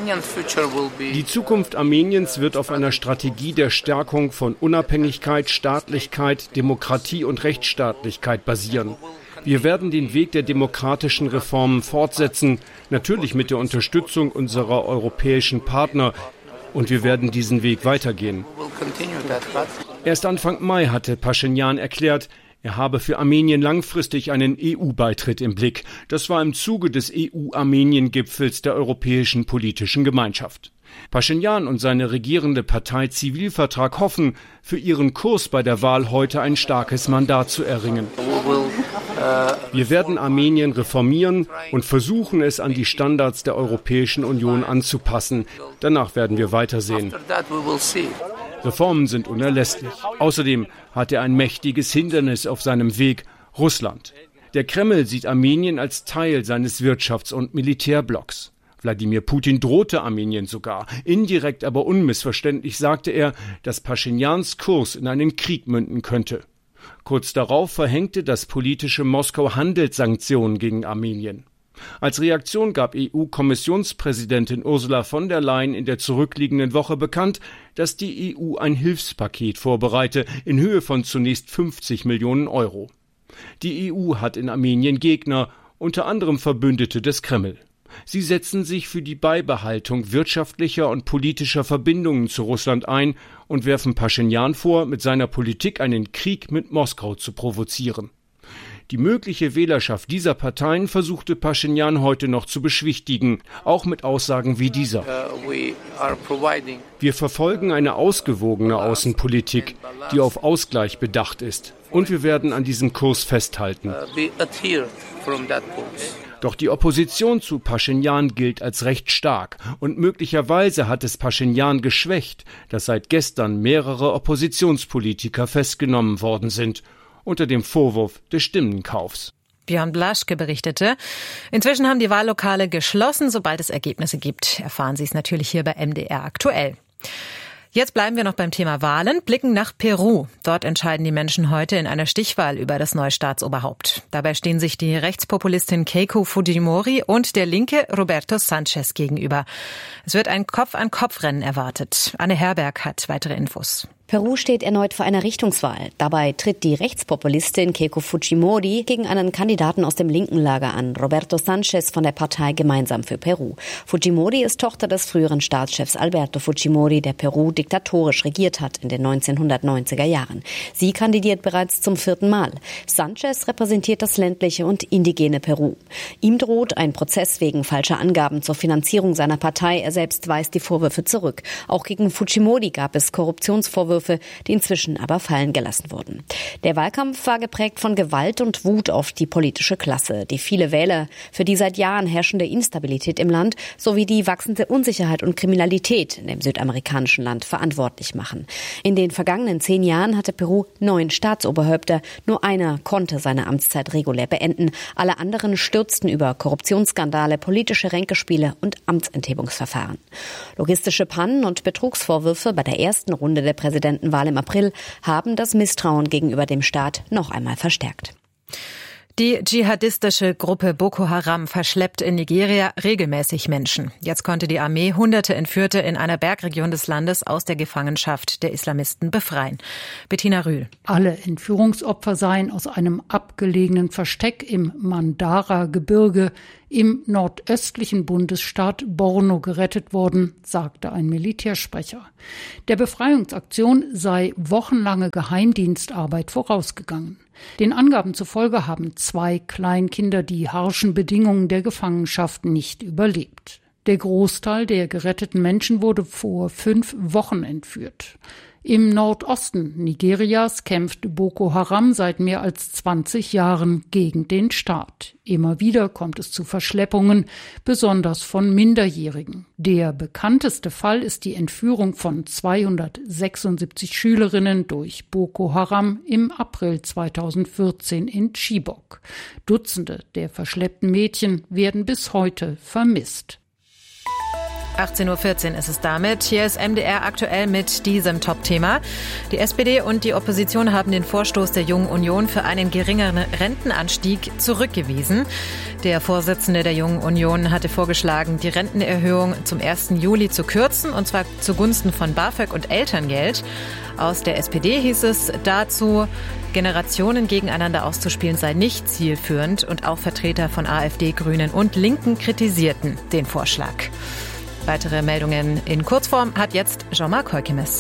Die Zukunft Armeniens wird auf einer Strategie der Stärkung von Unabhängigkeit, Staatlichkeit, Demokratie und Rechtsstaatlichkeit basieren. Wir werden den Weg der demokratischen Reformen fortsetzen, natürlich mit der Unterstützung unserer europäischen Partner. Und wir werden diesen Weg weitergehen. Erst Anfang Mai hatte Paschinjan erklärt, er habe für Armenien langfristig einen E U-Beitritt im Blick. Das war im Zuge des E U-Armenien-Gipfels der Europäischen Politischen Gemeinschaft. Paschinjan und seine regierende Partei Zivilvertrag hoffen, für ihren Kurs bei der Wahl heute ein starkes Mandat zu erringen. Wir werden Armenien reformieren und versuchen, es an die Standards der Europäischen Union anzupassen. Danach werden wir weitersehen. Reformen sind unerlässlich. Außerdem hat er ein mächtiges Hindernis auf seinem Weg: Russland. Der Kreml sieht Armenien als Teil seines Wirtschafts- und Militärblocks. Wladimir Putin drohte Armenien sogar. Indirekt, aber unmissverständlich sagte er, dass Paschinjans Kurs in einen Krieg münden könnte. Kurz darauf verhängte das politische Moskau Handelssanktionen gegen Armenien. Als Reaktion gab E U-Kommissionspräsidentin Ursula von der Leyen in der zurückliegenden Woche bekannt, dass die E U ein Hilfspaket vorbereite in Höhe von zunächst fünfzig Millionen Euro. Die E U hat in Armenien Gegner, unter anderem Verbündete des Kreml. Sie setzen sich für die Beibehaltung wirtschaftlicher und politischer Verbindungen zu Russland ein und werfen Paschinjan vor, mit seiner Politik einen Krieg mit Moskau zu provozieren. Die mögliche Wählerschaft dieser Parteien versuchte Paschinjan heute noch zu beschwichtigen, auch mit Aussagen wie dieser. Wir verfolgen eine ausgewogene Außenpolitik, die auf Ausgleich bedacht ist. Und wir werden an diesem Kurs festhalten. Doch die Opposition zu Paschinjan gilt als recht stark. Und möglicherweise hat es Paschinjan geschwächt, dass seit gestern mehrere Oppositionspolitiker festgenommen worden sind, unter dem Vorwurf des Stimmenkaufs. Björn Blaschke berichtete. Inzwischen haben die Wahllokale geschlossen. Sobald es Ergebnisse gibt, erfahren Sie es natürlich hier bei M D R aktuell. Jetzt bleiben wir noch beim Thema Wahlen, blicken nach Peru. Dort entscheiden die Menschen heute in einer Stichwahl über das neue Staatsoberhaupt. Dabei stehen sich die Rechtspopulistin Keiko Fujimori und der linke Roberto Sanchez gegenüber. Es wird ein Kopf-an-Kopf-Rennen erwartet. Anne Herberg hat weitere Infos. Peru steht erneut vor einer Richtungswahl. Dabei tritt die Rechtspopulistin Keiko Fujimori gegen einen Kandidaten aus dem linken Lager an, Roberto Sanchez von der Partei Gemeinsam für Peru. Fujimori ist Tochter des früheren Staatschefs Alberto Fujimori, der Peru diktatorisch regiert hat in den neunzehnhundertneunziger Jahren. Sie kandidiert bereits zum vierten Mal. Sanchez repräsentiert das ländliche und indigene Peru. Ihm droht ein Prozess wegen falscher Angaben zur Finanzierung seiner Partei. Er selbst weist die Vorwürfe zurück. Auch gegen Fujimori gab es Korruptionsvorwürfe, die inzwischen aber fallen gelassen wurden. Der Wahlkampf war geprägt von Gewalt und Wut auf die politische Klasse, die viele Wähler für die seit Jahren herrschende Instabilität im Land sowie die wachsende Unsicherheit und Kriminalität in dem südamerikanischen Land verantwortlich machen. In den vergangenen zehn Jahren hatte Peru neun Staatsoberhäupter. Nur einer konnte seine Amtszeit regulär beenden. Alle anderen stürzten über Korruptionsskandale, politische Ränkespiele und Amtsenthebungsverfahren. Logistische Pannen und Betrugsvorwürfe bei der ersten Runde der Präsidentenwahl im April haben das Misstrauen gegenüber dem Staat noch einmal verstärkt. Die dschihadistische Gruppe Boko Haram verschleppt in Nigeria regelmäßig Menschen. Jetzt konnte die Armee hunderte Entführte in einer Bergregion des Landes aus der Gefangenschaft der Islamisten befreien. Bettina Rühl. Alle Entführungsopfer seien aus einem abgelegenen Versteck im Mandara-Gebirge im nordöstlichen Bundesstaat Borno gerettet worden, sagte ein Militärsprecher. Der Befreiungsaktion sei wochenlange Geheimdienstarbeit vorausgegangen. Den Angaben zufolge haben zwei Kleinkinder die harschen Bedingungen der Gefangenschaft nicht überlebt. Der Großteil der geretteten Menschen wurde vor fünf Wochen entführt. Im Nordosten Nigerias kämpft Boko Haram seit mehr als zwanzig Jahren gegen den Staat. Immer wieder kommt es zu Verschleppungen, besonders von Minderjährigen. Der bekannteste Fall ist die Entführung von zweihundertsechsundsiebzig Schülerinnen durch Boko Haram im April zweitausendvierzehn in Chibok. Dutzende der verschleppten Mädchen werden bis heute vermisst. achtzehn Uhr vierzehn ist es damit. Hier ist M D R aktuell mit diesem Top-Thema. Die S P D und die Opposition haben den Vorstoß der Jungen Union für einen geringeren Rentenanstieg zurückgewiesen. Der Vorsitzende der Jungen Union hatte vorgeschlagen, die Rentenerhöhung zum ersten Juli zu kürzen, und zwar zugunsten von BAföG und Elterngeld. Aus der S P D hieß es dazu, Generationen gegeneinander auszuspielen sei nicht zielführend, und auch Vertreter von AfD, Grünen und Linken kritisierten den Vorschlag. Weitere Meldungen in Kurzform hat jetzt Jean-Marc Heukemes.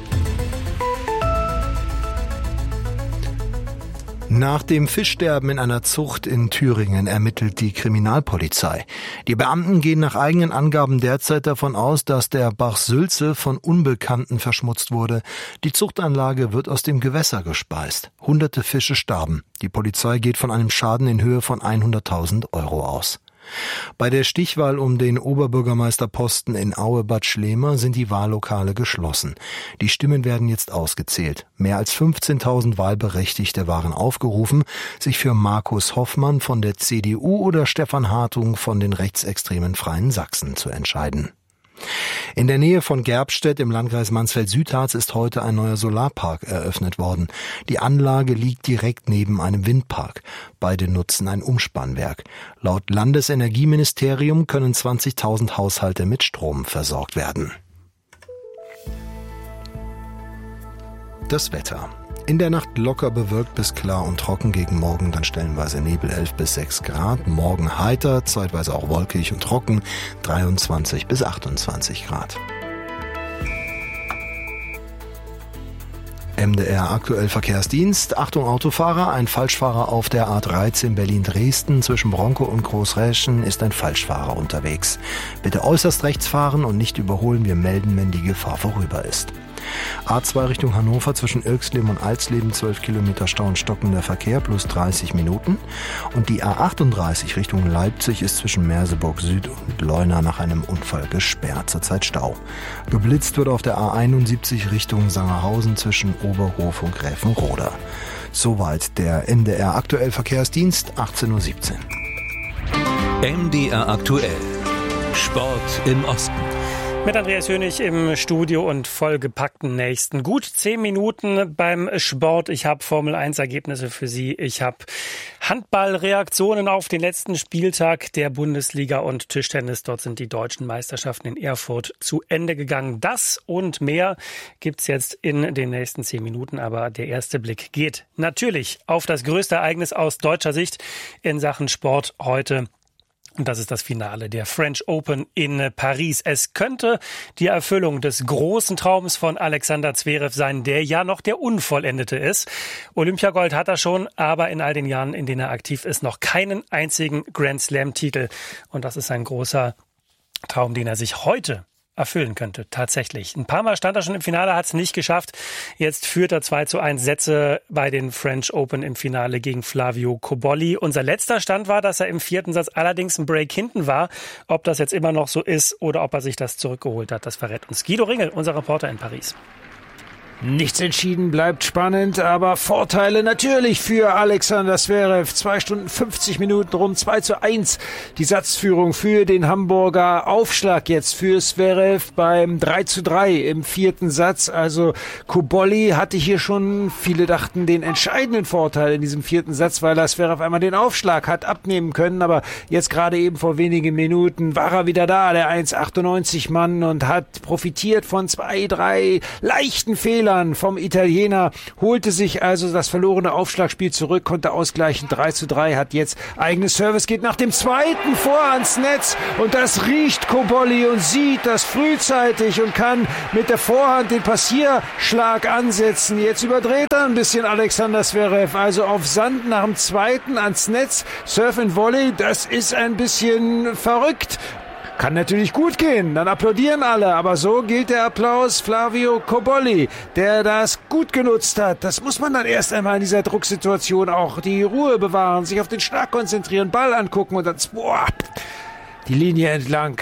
Nach dem Fischsterben in einer Zucht in Thüringen ermittelt die Kriminalpolizei. Die Beamten gehen nach eigenen Angaben derzeit davon aus, dass der Bach Sülze von Unbekannten verschmutzt wurde. Die Zuchtanlage wird aus dem Gewässer gespeist. Hunderte Fische starben. Die Polizei geht von einem Schaden in Höhe von hunderttausend Euro aus. Bei der Stichwahl um den Oberbürgermeisterposten in Aue-Bad Schlema sind die Wahllokale geschlossen. Die Stimmen werden jetzt ausgezählt. Mehr als fünfzehntausend Wahlberechtigte waren aufgerufen, sich für Markus Hoffmann von der C D U oder Stefan Hartung von den rechtsextremen Freien Sachsen zu entscheiden. In der Nähe von Gerbstedt im Landkreis Mansfeld-Südharz ist heute ein neuer Solarpark eröffnet worden. Die Anlage liegt direkt neben einem Windpark. Beide nutzen ein Umspannwerk. Laut Landesenergieministerium können zwanzigtausend Haushalte mit Strom versorgt werden. Das Wetter. In der Nacht locker bewölkt bis klar und trocken, gegen Morgen dann stellenweise Nebel, elf bis sechs Grad. Morgen heiter, zeitweise auch wolkig und trocken, dreiundzwanzig bis achtundzwanzig Grad. M D R aktuell Verkehrsdienst. Achtung Autofahrer, ein Falschfahrer auf der A dreizehn Berlin-Dresden. Zwischen Bronco und Großräschen ist ein Falschfahrer unterwegs. Bitte äußerst rechts fahren und nicht überholen. Wir melden, wenn die Gefahr vorüber ist. A zwei Richtung Hannover zwischen Irxleben und Alsleben, zwölf Kilometer Stau und stockender Verkehr plus dreißig Minuten. Und die A achtunddreißig Richtung Leipzig ist zwischen Merseburg Süd und Leuna nach einem Unfall gesperrt, zurzeit Stau. Geblitzt wird auf der A einundsiebzig Richtung Sangerhausen zwischen Oberhof und Gräfenroda. Soweit der M D R aktuell Verkehrsdienst, achtzehn Uhr siebzehn. M D R aktuell. Sport im Osten. Mit Andreas Hönig im Studio und vollgepackten nächsten. Gut zehn Minuten beim Sport. Ich habe Formel eins Ergebnisse für Sie. Ich habe Handballreaktionen auf den letzten Spieltag der Bundesliga und Tischtennis. Dort sind die deutschen Meisterschaften in Erfurt zu Ende gegangen. Das und mehr gibt's jetzt in den nächsten zehn Minuten. Aber der erste Blick geht natürlich auf das größte Ereignis aus deutscher Sicht in Sachen Sport heute. Und das ist das Finale der French Open in Paris. Es könnte die Erfüllung des großen Traums von Alexander Zverev sein, der ja noch der Unvollendete ist. Olympiagold hat er schon, aber in all den Jahren, in denen er aktiv ist, noch keinen einzigen Grand Slam-Titel. Und das ist ein großer Traum, den er sich heute erfüllen könnte, tatsächlich. Ein paar Mal stand er schon im Finale, hat es nicht geschafft. Jetzt führt er zwei zu eins Sätze bei den French Open im Finale gegen Flavio Cobolli. Unser letzter Stand war, dass er im vierten Satz allerdings ein Break hinten war. Ob das jetzt immer noch so ist oder ob er sich das zurückgeholt hat, das verrät uns Guido Ringel, unser Reporter in Paris. Nichts entschieden, bleibt spannend, aber Vorteile natürlich für Alexander Zverev. Zwei Stunden fünfzig Minuten rum, zwei zu eins. Die Satzführung für den Hamburger. Aufschlag jetzt für Zverev beim drei zu drei im vierten Satz. Also Cobolli hatte hier schon, viele dachten, den entscheidenden Vorteil in diesem vierten Satz, weil er Zverev einmal den Aufschlag hat abnehmen können. Aber jetzt gerade eben vor wenigen Minuten war er wieder da, der eins achtundneunzig Mann, und hat profitiert von zwei, drei leichten Fehlern vom Italiener, holte sich also das verlorene Aufschlagspiel zurück, konnte ausgleichen. drei zu drei, hat jetzt eigenes Service, geht nach dem zweiten vor ans Netz, und das riecht Cobolli und sieht das frühzeitig und kann mit der Vorhand den Passierschlag ansetzen. Jetzt überdreht er ein bisschen Alexander Zverev, also auf Sand nach dem zweiten ans Netz. Surf and Volley, das ist ein bisschen verrückt. Kann natürlich gut gehen, dann applaudieren alle, aber so gilt der Applaus Flavio Cobolli, der das gut genutzt hat. Das muss man dann erst einmal in dieser Drucksituation auch die Ruhe bewahren, sich auf den Schlag konzentrieren, Ball angucken und dann boah, die Linie entlang.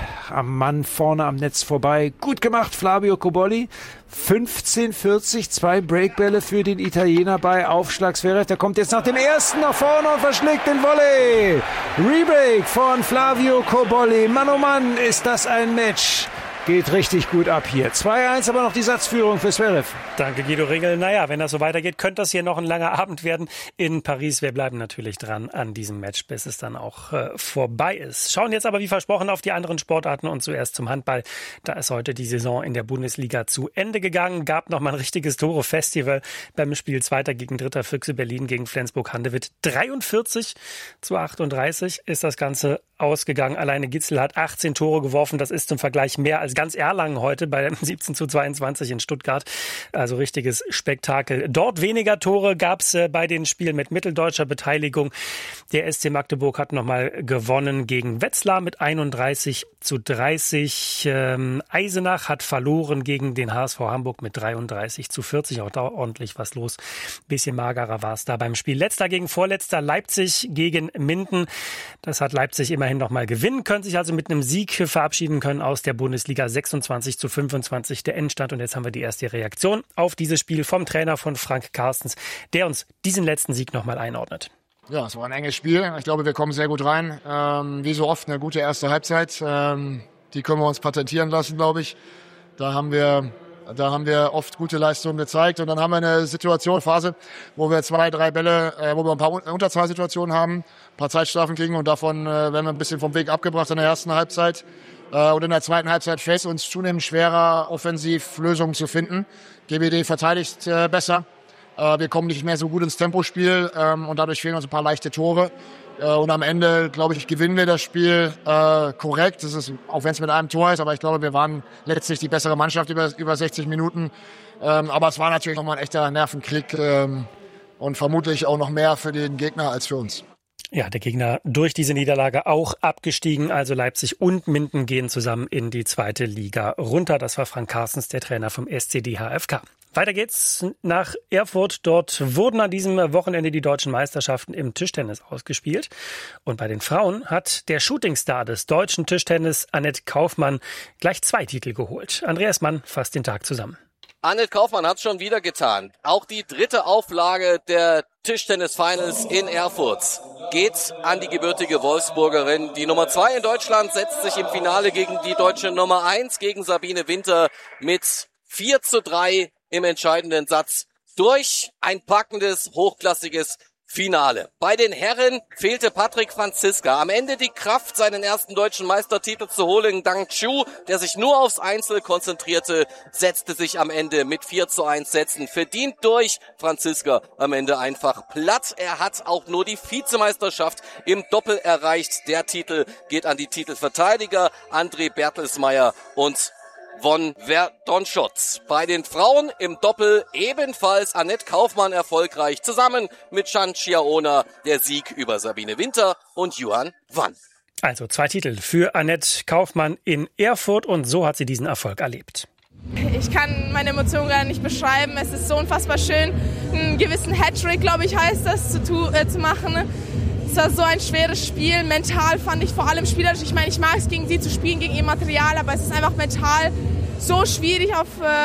Am Mann vorne am Netz vorbei. Gut gemacht, Flavio Cobolli. fünfzehn vierzig, zwei Breakbälle für den Italiener bei Aufschlag Zverev. Der kommt jetzt nach dem ersten nach vorne und verschlägt den Volley. Rebreak von Flavio Cobolli. Mann, oh Mann, ist das ein Match. Geht richtig gut ab hier. zwei eins, aber noch die Satzführung für Zverev. Danke, Guido Ringel. Naja, wenn das so weitergeht, könnte das hier noch ein langer Abend werden in Paris. Wir bleiben natürlich dran an diesem Match, bis es dann auch äh, vorbei ist. Schauen jetzt aber wie versprochen auf die anderen Sportarten und zuerst zum Handball. Da ist heute die Saison in der Bundesliga zu Ende gegangen. Gab noch mal ein richtiges Tore-Festival beim Spiel Zweiter gegen Dritter Füchse Berlin gegen Flensburg-Handewitt. dreiundvierzig zu achtunddreißig ist das Ganze ausgegangen. Alleine Gitzel hat achtzehn Tore geworfen. Das ist zum Vergleich mehr als ganz Erlangen heute bei siebzehn zu zweiundzwanzig in Stuttgart. Also richtiges Spektakel. Dort weniger Tore gab es bei den Spielen mit mitteldeutscher Beteiligung. Der S C Magdeburg hat nochmal gewonnen gegen Wetzlar mit einunddreißig zu dreißig. Ähm, Eisenach hat verloren gegen den H S V Hamburg mit dreiunddreißig zu vierzig. Auch da ordentlich was los. Bisschen magerer war es da beim Spiel. Letzter gegen Vorletzter, Leipzig gegen Minden. Das hat Leipzig immerhin nochmal gewinnen können, sich also mit einem Sieg verabschieden können aus der Bundesliga. sechsundzwanzig zu fünfundzwanzig der Endstand. Und jetzt haben wir die erste Reaktion auf dieses Spiel vom Trainer von Frank Carstens, der uns diesen letzten Sieg nochmal einordnet. Ja, es war ein enges Spiel. Ich glaube, wir kommen sehr gut rein. Ähm, wie so oft eine gute erste Halbzeit. Ähm, die können wir uns patentieren lassen, glaube ich. Da haben wir, da haben wir oft gute Leistungen gezeigt. Und dann haben wir eine Situation, Phase, wo wir zwei, drei Bälle, äh, wo wir ein paar Unterzahlsituationen haben, ein paar Zeitstrafen kriegen und davon äh, werden wir ein bisschen vom Weg abgebracht in der ersten Halbzeit. Äh, und in der zweiten Halbzeit fällt es uns zunehmend schwerer, offensiv Lösungen zu finden. G B D verteidigt äh, besser. Wir kommen nicht mehr so gut ins Tempospiel ähm, und dadurch fehlen uns ein paar leichte Tore. Äh, und am Ende, glaube ich, gewinnen wir das Spiel äh, korrekt. Das ist, auch wenn es mit einem Tor ist, aber ich glaube, wir waren letztlich die bessere Mannschaft über, über sechzig Minuten. Ähm, aber es war natürlich nochmal ein echter Nervenkrieg ähm, und vermutlich auch noch mehr für den Gegner als für uns. Ja, der Gegner durch diese Niederlage auch abgestiegen. Also Leipzig und Minden gehen zusammen in die zweite Liga runter. Das war Frank Carstens, der Trainer vom S C D H F K. Weiter geht's nach Erfurt. Dort wurden an diesem Wochenende die deutschen Meisterschaften im Tischtennis ausgespielt. Und bei den Frauen hat der Shootingstar des deutschen Tischtennis, Annette Kaufmann, gleich zwei Titel geholt. Andreas Mann fasst den Tag zusammen. Annette Kaufmann hat es schon wieder getan. Auch die dritte Auflage der Tischtennis-Finals in Erfurt geht an die gebürtige Wolfsburgerin. Die Nummer zwei in Deutschland setzt sich im Finale gegen die deutsche Nummer eins, gegen Sabine Winter, mit vier zu drei im entscheidenden Satz durch. Ein packendes, hochklassiges Finale. Bei den Herren fehlte Patrick Franziska. Am Ende die Kraft, seinen ersten deutschen Meistertitel zu holen. Dang Chu, der sich nur aufs Einzel konzentrierte, setzte sich am Ende mit vier zu eins Sätzen verdient durch. Franziska am Ende einfach platt. Er hat auch nur die Vizemeisterschaft im Doppel erreicht. Der Titel geht an die Titelverteidiger André Bertelsmeier und von Verdonschot. Bei den Frauen im Doppel ebenfalls Annette Kaufmann erfolgreich, zusammen mit Chan Chiaona der Sieg über Sabine Winter und Yuan Wan. Also zwei Titel für Annette Kaufmann in Erfurt und so hat sie diesen Erfolg erlebt. Ich kann meine Emotionen gar nicht beschreiben. Es ist so unfassbar schön, einen gewissen Hattrick, glaube ich, heißt das, zu, tu, äh, zu machen. Es war so ein schweres Spiel. Mental fand ich vor allem spielerisch. Ich meine, ich mag es, gegen sie zu spielen, gegen ihr Material, aber es ist einfach mental so schwierig, auf, äh,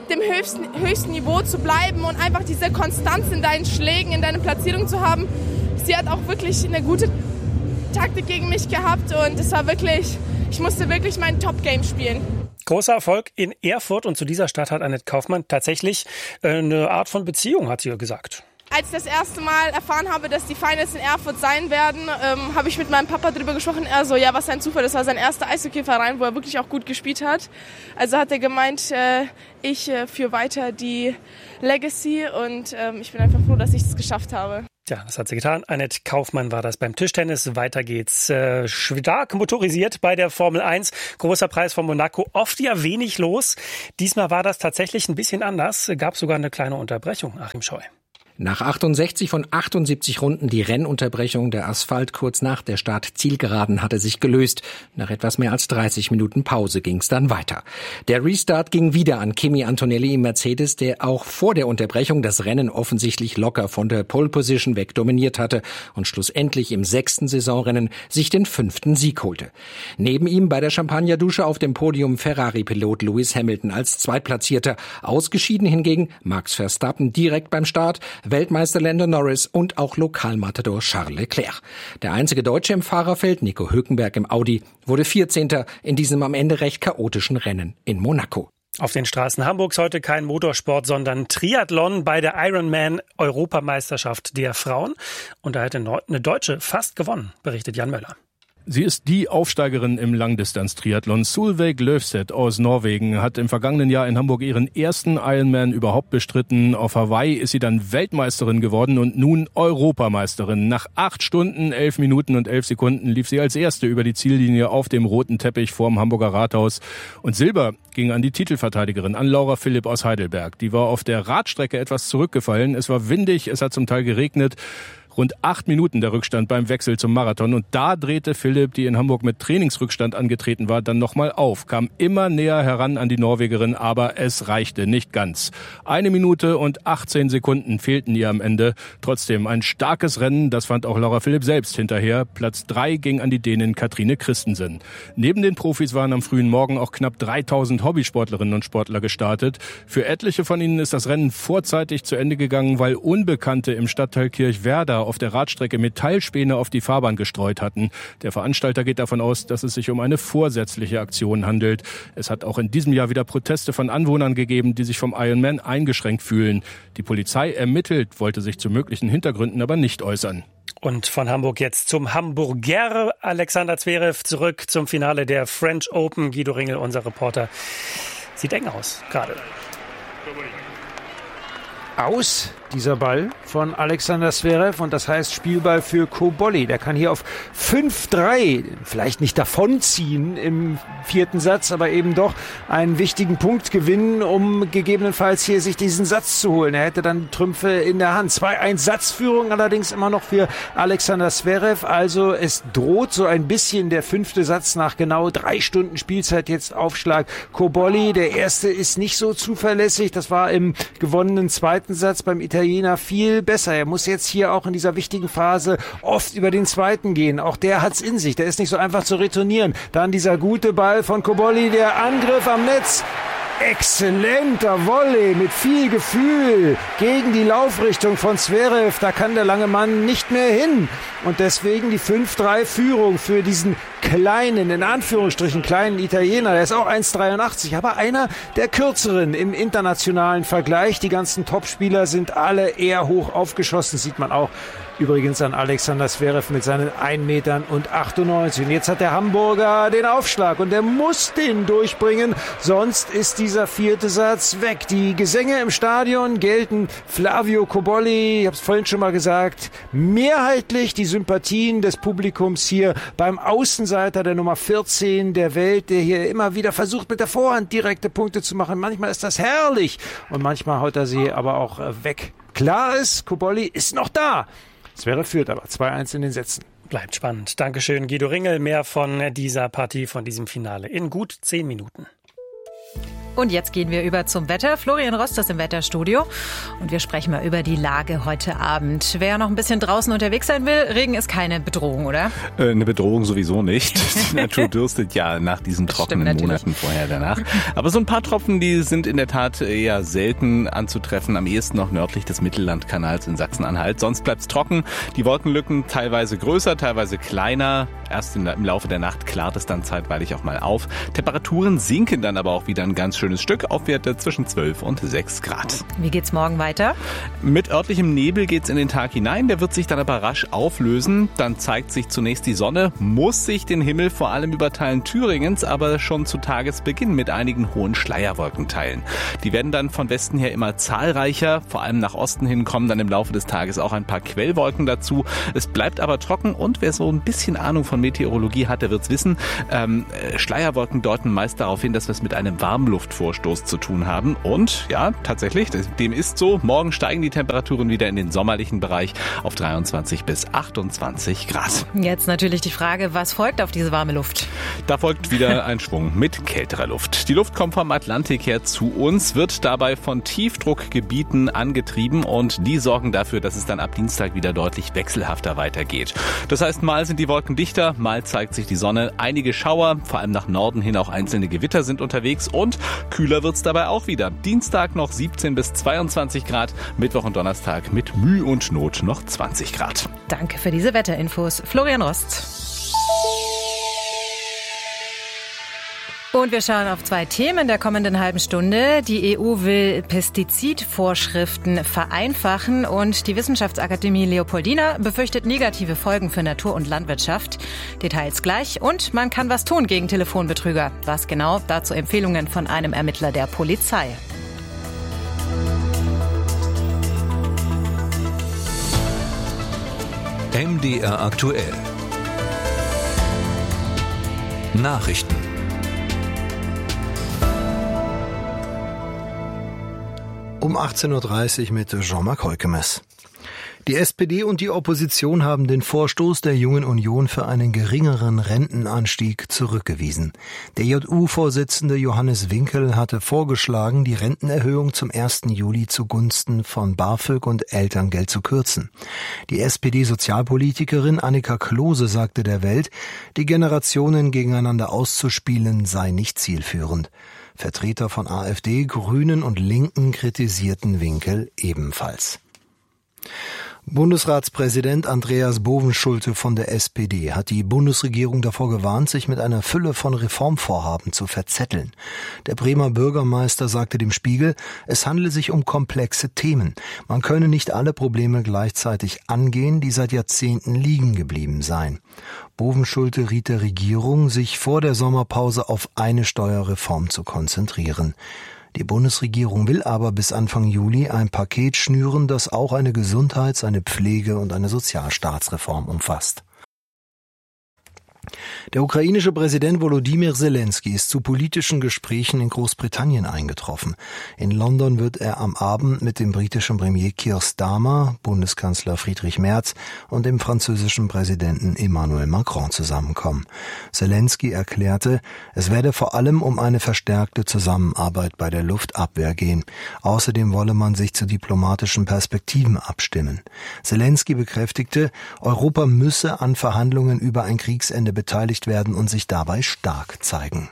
dem höchsten, höchsten Niveau zu bleiben und einfach diese Konstanz in deinen Schlägen, in deiner Platzierung zu haben. Sie hat auch wirklich eine gute Taktik gegen mich gehabt und es war wirklich, ich musste wirklich mein Top-Game spielen. Großer Erfolg in Erfurt und zu dieser Stadt hat Anett Kaufmann tatsächlich eine Art von Beziehung, hat sie gesagt. Als ich das erste Mal erfahren habe, dass die Finals in Erfurt sein werden, ähm, habe ich mit meinem Papa darüber gesprochen. Er so, ja, was ein Zufall, das war sein erster Eishockey-Verein, wo er wirklich auch gut gespielt hat. Also hat er gemeint, äh, ich äh, führe weiter die Legacy und ähm, ich bin einfach froh, dass ich es geschafft habe. Ja, das hat sie getan. Anett Kaufmann war das beim Tischtennis. Weiter geht's. Äh, stark motorisiert bei der Formel eins. Großer Preis von Monaco. Oft ja wenig los. Diesmal war das tatsächlich ein bisschen anders. Gab sogar eine kleine Unterbrechung. Achim Scheu. Nach achtundsechzig von achtundsiebzig Runden die Rennunterbrechung. Der Asphalt kurz nach der Start-Zielgeraden hatte sich gelöst. Nach etwas mehr als dreißig Minuten Pause ging's dann weiter. Der Restart ging wieder an Kimi Antonelli im Mercedes, der auch vor der Unterbrechung das Rennen offensichtlich locker von der Pole Position weg dominiert hatte und schlussendlich im sechsten Saisonrennen sich den fünften Sieg holte. Neben ihm bei der Champagnerdusche auf dem Podium Ferrari-Pilot Lewis Hamilton als Zweitplatzierter. Ausgeschieden hingegen Max Verstappen direkt beim Start, Weltmeister Lando Norris und auch Lokalmatador Charles Leclerc. Der einzige Deutsche im Fahrerfeld, Nico Hülkenberg im Audi, wurde vierzehnter in diesem am Ende recht chaotischen Rennen in Monaco. Auf den Straßen Hamburgs heute kein Motorsport, sondern Triathlon bei der Ironman-Europameisterschaft der Frauen. Und da hätte eine Deutsche fast gewonnen, berichtet Jan Möller. Sie ist die Aufsteigerin im Langdistanz-Triathlon. Solveig Løvseth aus Norwegen hat im vergangenen Jahr in Hamburg ihren ersten Ironman überhaupt bestritten. Auf Hawaii ist sie dann Weltmeisterin geworden und nun Europameisterin. Nach acht Stunden, elf Minuten und elf Sekunden lief sie als Erste über die Ziellinie auf dem roten Teppich vorm Hamburger Rathaus. Und Silber ging an die Titelverteidigerin, an Laura Philipp aus Heidelberg. Die war auf der Radstrecke etwas zurückgefallen. Es war windig, es hat zum Teil geregnet. Rund acht Minuten der Rückstand beim Wechsel zum Marathon. Und da drehte Philipp, die in Hamburg mit Trainingsrückstand angetreten war, dann nochmal auf. Kam immer näher heran an die Norwegerin, aber es reichte nicht ganz. Eine Minute und achtzehn Sekunden fehlten ihr am Ende. Trotzdem ein starkes Rennen, das fand auch Laura Philipp selbst hinterher. Platz drei ging an die Dänin Katrine Christensen. Neben den Profis waren am frühen Morgen auch knapp dreitausend Hobbysportlerinnen und Sportler gestartet. Für etliche von ihnen ist das Rennen vorzeitig zu Ende gegangen, weil Unbekannte im Stadtteil Kirchwerder auf der Radstrecke Metallspäne auf die Fahrbahn gestreut hatten. Der Veranstalter geht davon aus, dass es sich um eine vorsätzliche Aktion handelt. Es hat auch in diesem Jahr wieder Proteste von Anwohnern gegeben, die sich vom Ironman eingeschränkt fühlen. Die Polizei ermittelt, wollte sich zu möglichen Hintergründen aber nicht äußern. Und von Hamburg jetzt zum Hamburger. Alexander Zverev zurück zum Finale der French Open. Guido Ringel, unser Reporter. Sieht eng aus gerade. Aus dieser Ball von Alexander Zverev und das heißt Spielball für Cobolli. Der kann hier auf fünf drei vielleicht nicht davonziehen im vierten Satz, aber eben doch einen wichtigen Punkt gewinnen, um gegebenenfalls hier sich diesen Satz zu holen. Er hätte dann Trümpfe in der Hand. zwei eins Satzführung allerdings immer noch für Alexander Zverev. Also es droht so ein bisschen der fünfte Satz nach genau drei Stunden Spielzeit jetzt Aufschlag Cobolli. Der erste ist nicht so zuverlässig. Das war im gewonnenen zweiten Satz beim Italiener viel besser. Er muss jetzt hier auch in dieser wichtigen Phase oft über den zweiten gehen. Auch der hat's in sich. Der ist nicht so einfach zu retournieren. Dann dieser gute Ball von Cobolli, der Angriff am Netz. Exzellenter Volley mit viel Gefühl gegen die Laufrichtung von Zverev. Da kann der lange Mann nicht mehr hin. Und deswegen die fünf drei Führung für diesen kleinen, in Anführungsstrichen kleinen Italiener. Der ist auch eins dreiundachtzig, aber einer der kürzeren im internationalen Vergleich. Die ganzen Topspieler sind alle eher hoch aufgeschossen, sieht man auch übrigens an Alexander Zverev mit seinen ein Meter achtundneunzig. Und jetzt hat der Hamburger den Aufschlag und der muss den durchbringen, sonst ist dieser vierte Satz weg. Die Gesänge im Stadion gelten Flavio Cobolli, ich habe es vorhin schon mal gesagt, mehrheitlich die Sympathien des Publikums hier beim Außenseiter der Nummer vierzehn der Welt, der hier immer wieder versucht, mit der Vorhand direkte Punkte zu machen. Manchmal ist das herrlich und manchmal haut er sie aber auch weg. Klar ist, Cobolli ist noch da. Zverev führt aber zwei eins in den Sätzen. Bleibt spannend. Dankeschön, Guido Ringel. Mehr von dieser Partie, von diesem Finale in gut zehn Minuten. Und jetzt gehen wir über zum Wetter. Florian Rost ist im Wetterstudio und wir sprechen mal über die Lage heute Abend. Wer noch ein bisschen draußen unterwegs sein will, Regen ist keine Bedrohung, oder? Äh, eine Bedrohung sowieso nicht. Die Natur dürstet ja nach diesen trockenen Monaten vorher danach. Aber so ein paar Tropfen, die sind in der Tat eher selten anzutreffen. Am ehesten noch nördlich des Mittellandkanals in Sachsen-Anhalt. Sonst bleibt es trocken. Die Wolkenlücken teilweise größer, teilweise kleiner. Erst im Laufe der Nacht klart es dann zeitweilig auch mal auf. Temperaturen sinken dann aber auch wieder ein ganz schönes Stück auf Werte zwischen zwölf und sechs Grad. Wie geht's morgen weiter? Mit örtlichem Nebel geht's in den Tag hinein. Der wird sich dann aber rasch auflösen. Dann zeigt sich zunächst die Sonne, muss sich den Himmel vor allem über Teilen Thüringens, aber schon zu Tagesbeginn mit einigen hohen Schleierwolken teilen. Die werden dann von Westen her immer zahlreicher. Vor allem nach Osten hin kommen dann im Laufe des Tages auch ein paar Quellwolken dazu. Es bleibt aber trocken und wer so ein bisschen Ahnung von Meteorologie hat, der wird's wissen. Ähm, Schleierwolken deuten meist darauf hin, dass wir es mit einem Warmluftvorstoß zu tun haben. Und ja, tatsächlich, dem ist so. Morgen steigen die Temperaturen wieder in den sommerlichen Bereich auf dreiundzwanzig bis achtundzwanzig Grad. Jetzt natürlich die Frage, was folgt auf diese warme Luft? Da folgt wieder ein Schwung mit kälterer Luft. Die Luft kommt vom Atlantik her zu uns, wird dabei von Tiefdruckgebieten angetrieben und die sorgen dafür, dass es dann ab Dienstag wieder deutlich wechselhafter weitergeht. Das heißt, mal sind die Wolken dichter, mal zeigt sich die Sonne. Einige Schauer, vor allem nach Norden hin auch einzelne Gewitter sind unterwegs und kühler wird's dabei auch wieder. Dienstag noch siebzehn bis zweiundzwanzig Grad, Mittwoch und Donnerstag mit Mühe und Not noch zwanzig Grad. Danke für diese Wetterinfos, Florian Rost. Und wir schauen auf zwei Themen der kommenden halben Stunde. Die E U will Pestizidvorschriften vereinfachen und die Wissenschaftsakademie Leopoldina befürchtet negative Folgen für Natur und Landwirtschaft. Details gleich und man kann was tun gegen Telefonbetrüger. Was genau? Dazu Empfehlungen von einem Ermittler der Polizei. M D R aktuell. Nachrichten. Um achtzehn Uhr dreißig mit Jean-Marc Heukemes. Die S P D und die Opposition haben den Vorstoß der Jungen Union für einen geringeren Rentenanstieg zurückgewiesen. Der J U-Vorsitzende Johannes Winkel hatte vorgeschlagen, die Rentenerhöhung zum ersten Juli zugunsten von BAföG und Elterngeld zu kürzen. Die S P D-Sozialpolitikerin Annika Klose sagte der Welt, die Generationen gegeneinander auszuspielen sei nicht zielführend. Vertreter von AfD, Grünen und Linken kritisierten Winkel ebenfalls. Bundesratspräsident Andreas Bovenschulte von der S P D hat die Bundesregierung davor gewarnt, sich mit einer Fülle von Reformvorhaben zu verzetteln. Der Bremer Bürgermeister sagte dem Spiegel, es handle sich um komplexe Themen. Man könne nicht alle Probleme gleichzeitig angehen, die seit Jahrzehnten liegen geblieben seien. Bovenschulte riet der Regierung, sich vor der Sommerpause auf eine Steuerreform zu konzentrieren. Die Bundesregierung will aber bis Anfang Juli ein Paket schnüren, das auch eine Gesundheits-, eine Pflege- und eine Sozialstaatsreform umfasst. Der ukrainische Präsident Volodymyr Zelensky ist zu politischen Gesprächen in Großbritannien eingetroffen. In London wird er am Abend mit dem britischen Premier Keir Starmer, Bundeskanzler Friedrich Merz und dem französischen Präsidenten Emmanuel Macron zusammenkommen. Zelensky erklärte, es werde vor allem um eine verstärkte Zusammenarbeit bei der Luftabwehr gehen. Außerdem wolle man sich zu diplomatischen Perspektiven abstimmen. Zelensky bekräftigte, Europa müsse an Verhandlungen über ein Kriegsende beteiligt werden und sich dabei stark zeigen.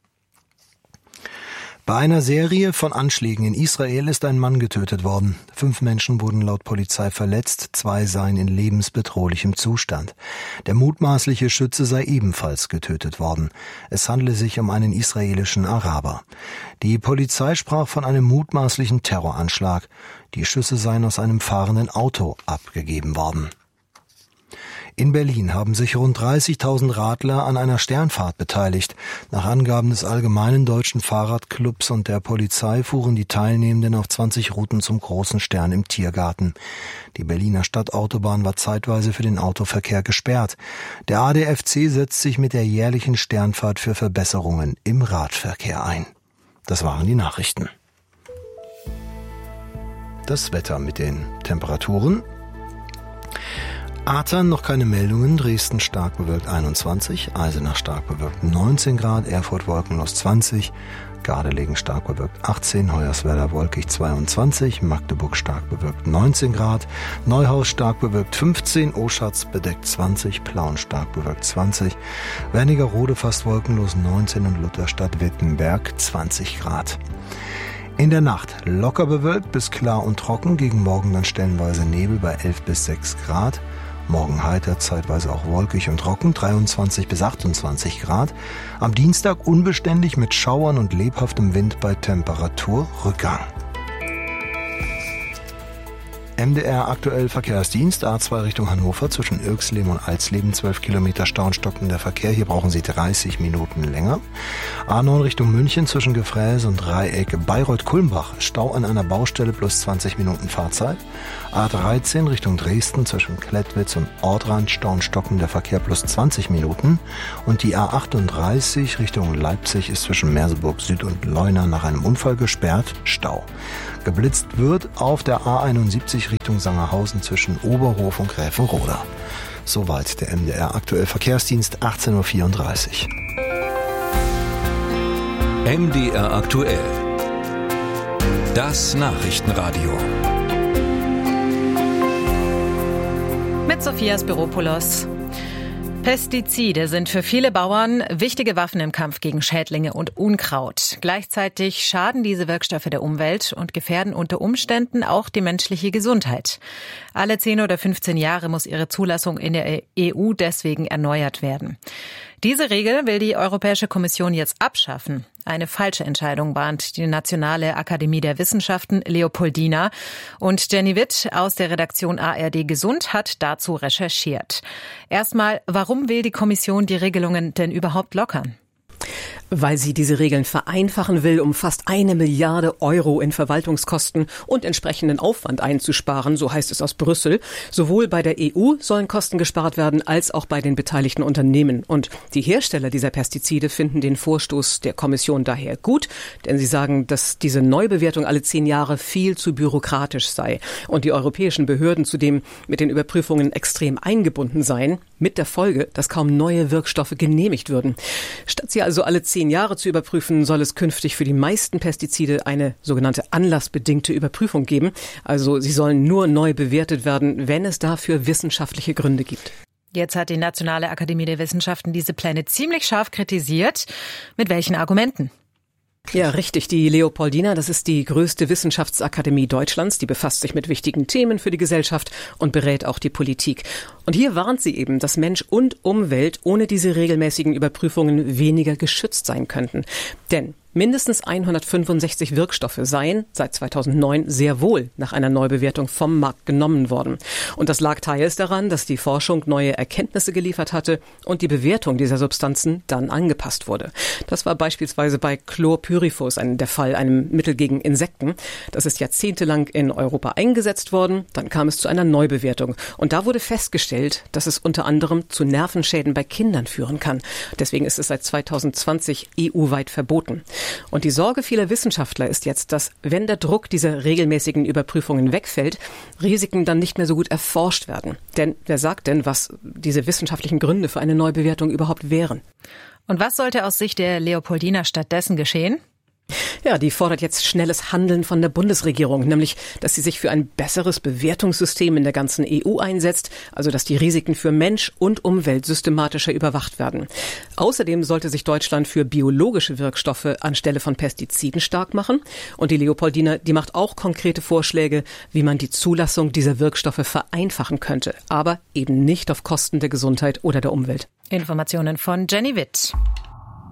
Bei einer Serie von Anschlägen in Israel ist ein Mann getötet worden. Fünf Menschen wurden laut Polizei verletzt, zwei seien in lebensbedrohlichem Zustand. Der mutmaßliche Schütze sei ebenfalls getötet worden. Es handele sich um einen israelischen Araber. Die Polizei sprach von einem mutmaßlichen Terroranschlag. Die Schüsse seien aus einem fahrenden Auto abgegeben worden. In Berlin haben sich rund dreißigtausend Radler an einer Sternfahrt beteiligt. Nach Angaben des Allgemeinen Deutschen Fahrradclubs und der Polizei fuhren die Teilnehmenden auf zwanzig Routen zum Großen Stern im Tiergarten. Die Berliner Stadtautobahn war zeitweise für den Autoverkehr gesperrt. Der A D F C setzt sich mit der jährlichen Sternfahrt für Verbesserungen im Radverkehr ein. Das waren die Nachrichten. Das Wetter mit den Temperaturen. Aatern noch keine Meldungen, Dresden stark bewölkt einundzwanzig, Eisenach stark bewölkt neunzehn Grad, Erfurt wolkenlos zwanzig, Gardelegen stark bewölkt achtzehn, Hoyerswerda wolkig zweiundzwanzig, Magdeburg stark bewölkt neunzehn Grad, Neuhaus stark bewölkt fünfzehn, Oschatz bedeckt zwanzig, Plauen stark bewölkt zwanzig, Wernigerode fast wolkenlos neunzehn und Lutherstadt-Wittenberg zwanzig Grad. In der Nacht locker bewölkt bis klar und trocken, gegen Morgen dann stellenweise Nebel bei elf bis sechs Grad. Morgen heiter, zeitweise auch wolkig und trocken, dreiundzwanzig bis achtundzwanzig Grad. Am Dienstag unbeständig mit Schauern und lebhaftem Wind bei Temperaturrückgang. M D R aktuell Verkehrsdienst, A zwei Richtung Hannover, zwischen Irxleben und Alsleben, zwölf Kilometer Stau und stockender Verkehr, hier brauchen Sie dreißig Minuten länger. A neun Richtung München, zwischen Gefräse und Dreieck, Bayreuth-Kulmbach, Stau an einer Baustelle plus zwanzig Minuten Fahrzeit. A dreizehn Richtung Dresden, zwischen Klettwitz und Ortrand, Stau und stockender Verkehr plus zwanzig Minuten. Und die A achtunddreißig Richtung Leipzig ist zwischen Merseburg Süd und Leuna nach einem Unfall gesperrt, Stau. Geblitzt wird auf der A einundsiebzig Richtung Sangerhausen zwischen Oberhof und Gräfenroda. Soweit der M D R aktuell Verkehrsdienst, achtzehn Uhr vierunddreißig. M D R aktuell. Das Nachrichtenradio. Mit Sophia Spiropoulos. Pestizide sind für viele Bauern wichtige Waffen im Kampf gegen Schädlinge und Unkraut. Gleichzeitig schaden diese Wirkstoffe der Umwelt und gefährden unter Umständen auch die menschliche Gesundheit. Alle zehn oder fünfzehn Jahre muss ihre Zulassung in der E U deswegen erneuert werden. Diese Regel will die Europäische Kommission jetzt abschaffen. Eine falsche Entscheidung, warnt die Nationale Akademie der Wissenschaften Leopoldina. Und Jenny Witt aus der Redaktion A R D Gesund hat dazu recherchiert. Erstmal, warum will die Kommission die Regelungen denn überhaupt lockern? Weil sie diese Regeln vereinfachen will, um fast eine Milliarde Euro in Verwaltungskosten und entsprechenden Aufwand einzusparen, so heißt es aus Brüssel. Sowohl bei der E U sollen Kosten gespart werden, als auch bei den beteiligten Unternehmen. Und die Hersteller dieser Pestizide finden den Vorstoß der Kommission daher gut, denn sie sagen, dass diese Neubewertung alle zehn Jahre viel zu bürokratisch sei und die europäischen Behörden zudem mit den Überprüfungen extrem eingebunden seien, mit der Folge, dass kaum neue Wirkstoffe genehmigt würden. Statt sie also alle zehn Jahre zu überprüfen, soll es künftig für die meisten Pestizide eine sogenannte anlassbedingte Überprüfung geben. Also sie sollen nur neu bewertet werden, wenn es dafür wissenschaftliche Gründe gibt. Jetzt hat die Nationale Akademie der Wissenschaften diese Pläne ziemlich scharf kritisiert. Mit welchen Argumenten? Ja, richtig. Die Leopoldina, das ist die größte Wissenschaftsakademie Deutschlands. Die befasst sich mit wichtigen Themen für die Gesellschaft und berät auch die Politik. Und hier warnt sie eben, dass Mensch und Umwelt ohne diese regelmäßigen Überprüfungen weniger geschützt sein könnten. Denn mindestens hundertfünfundsechzig Wirkstoffe seien seit zweitausendneun sehr wohl nach einer Neubewertung vom Markt genommen worden. Und das lag teils daran, dass die Forschung neue Erkenntnisse geliefert hatte und die Bewertung dieser Substanzen dann angepasst wurde. Das war beispielsweise bei Chlorpyrifos ein, der Fall, einem Mittel gegen Insekten. Das ist jahrzehntelang in Europa eingesetzt worden. Dann kam es zu einer Neubewertung. Und da wurde festgestellt, dass es unter anderem zu Nervenschäden bei Kindern führen kann. Deswegen ist es seit zweitausendzwanzig E U-weit verboten. Und die Sorge vieler Wissenschaftler ist jetzt, dass, wenn der Druck dieser regelmäßigen Überprüfungen wegfällt, Risiken dann nicht mehr so gut erforscht werden. Denn wer sagt denn, was diese wissenschaftlichen Gründe für eine Neubewertung überhaupt wären? Und was sollte aus Sicht der Leopoldina stattdessen geschehen? Ja, die fordert jetzt schnelles Handeln von der Bundesregierung, nämlich, dass sie sich für ein besseres Bewertungssystem in der ganzen E U einsetzt, also dass die Risiken für Mensch und Umwelt systematischer überwacht werden. Außerdem sollte sich Deutschland für biologische Wirkstoffe anstelle von Pestiziden stark machen. Und die Leopoldina, die macht auch konkrete Vorschläge, wie man die Zulassung dieser Wirkstoffe vereinfachen könnte, aber eben nicht auf Kosten der Gesundheit oder der Umwelt. Informationen von Jenny Witt.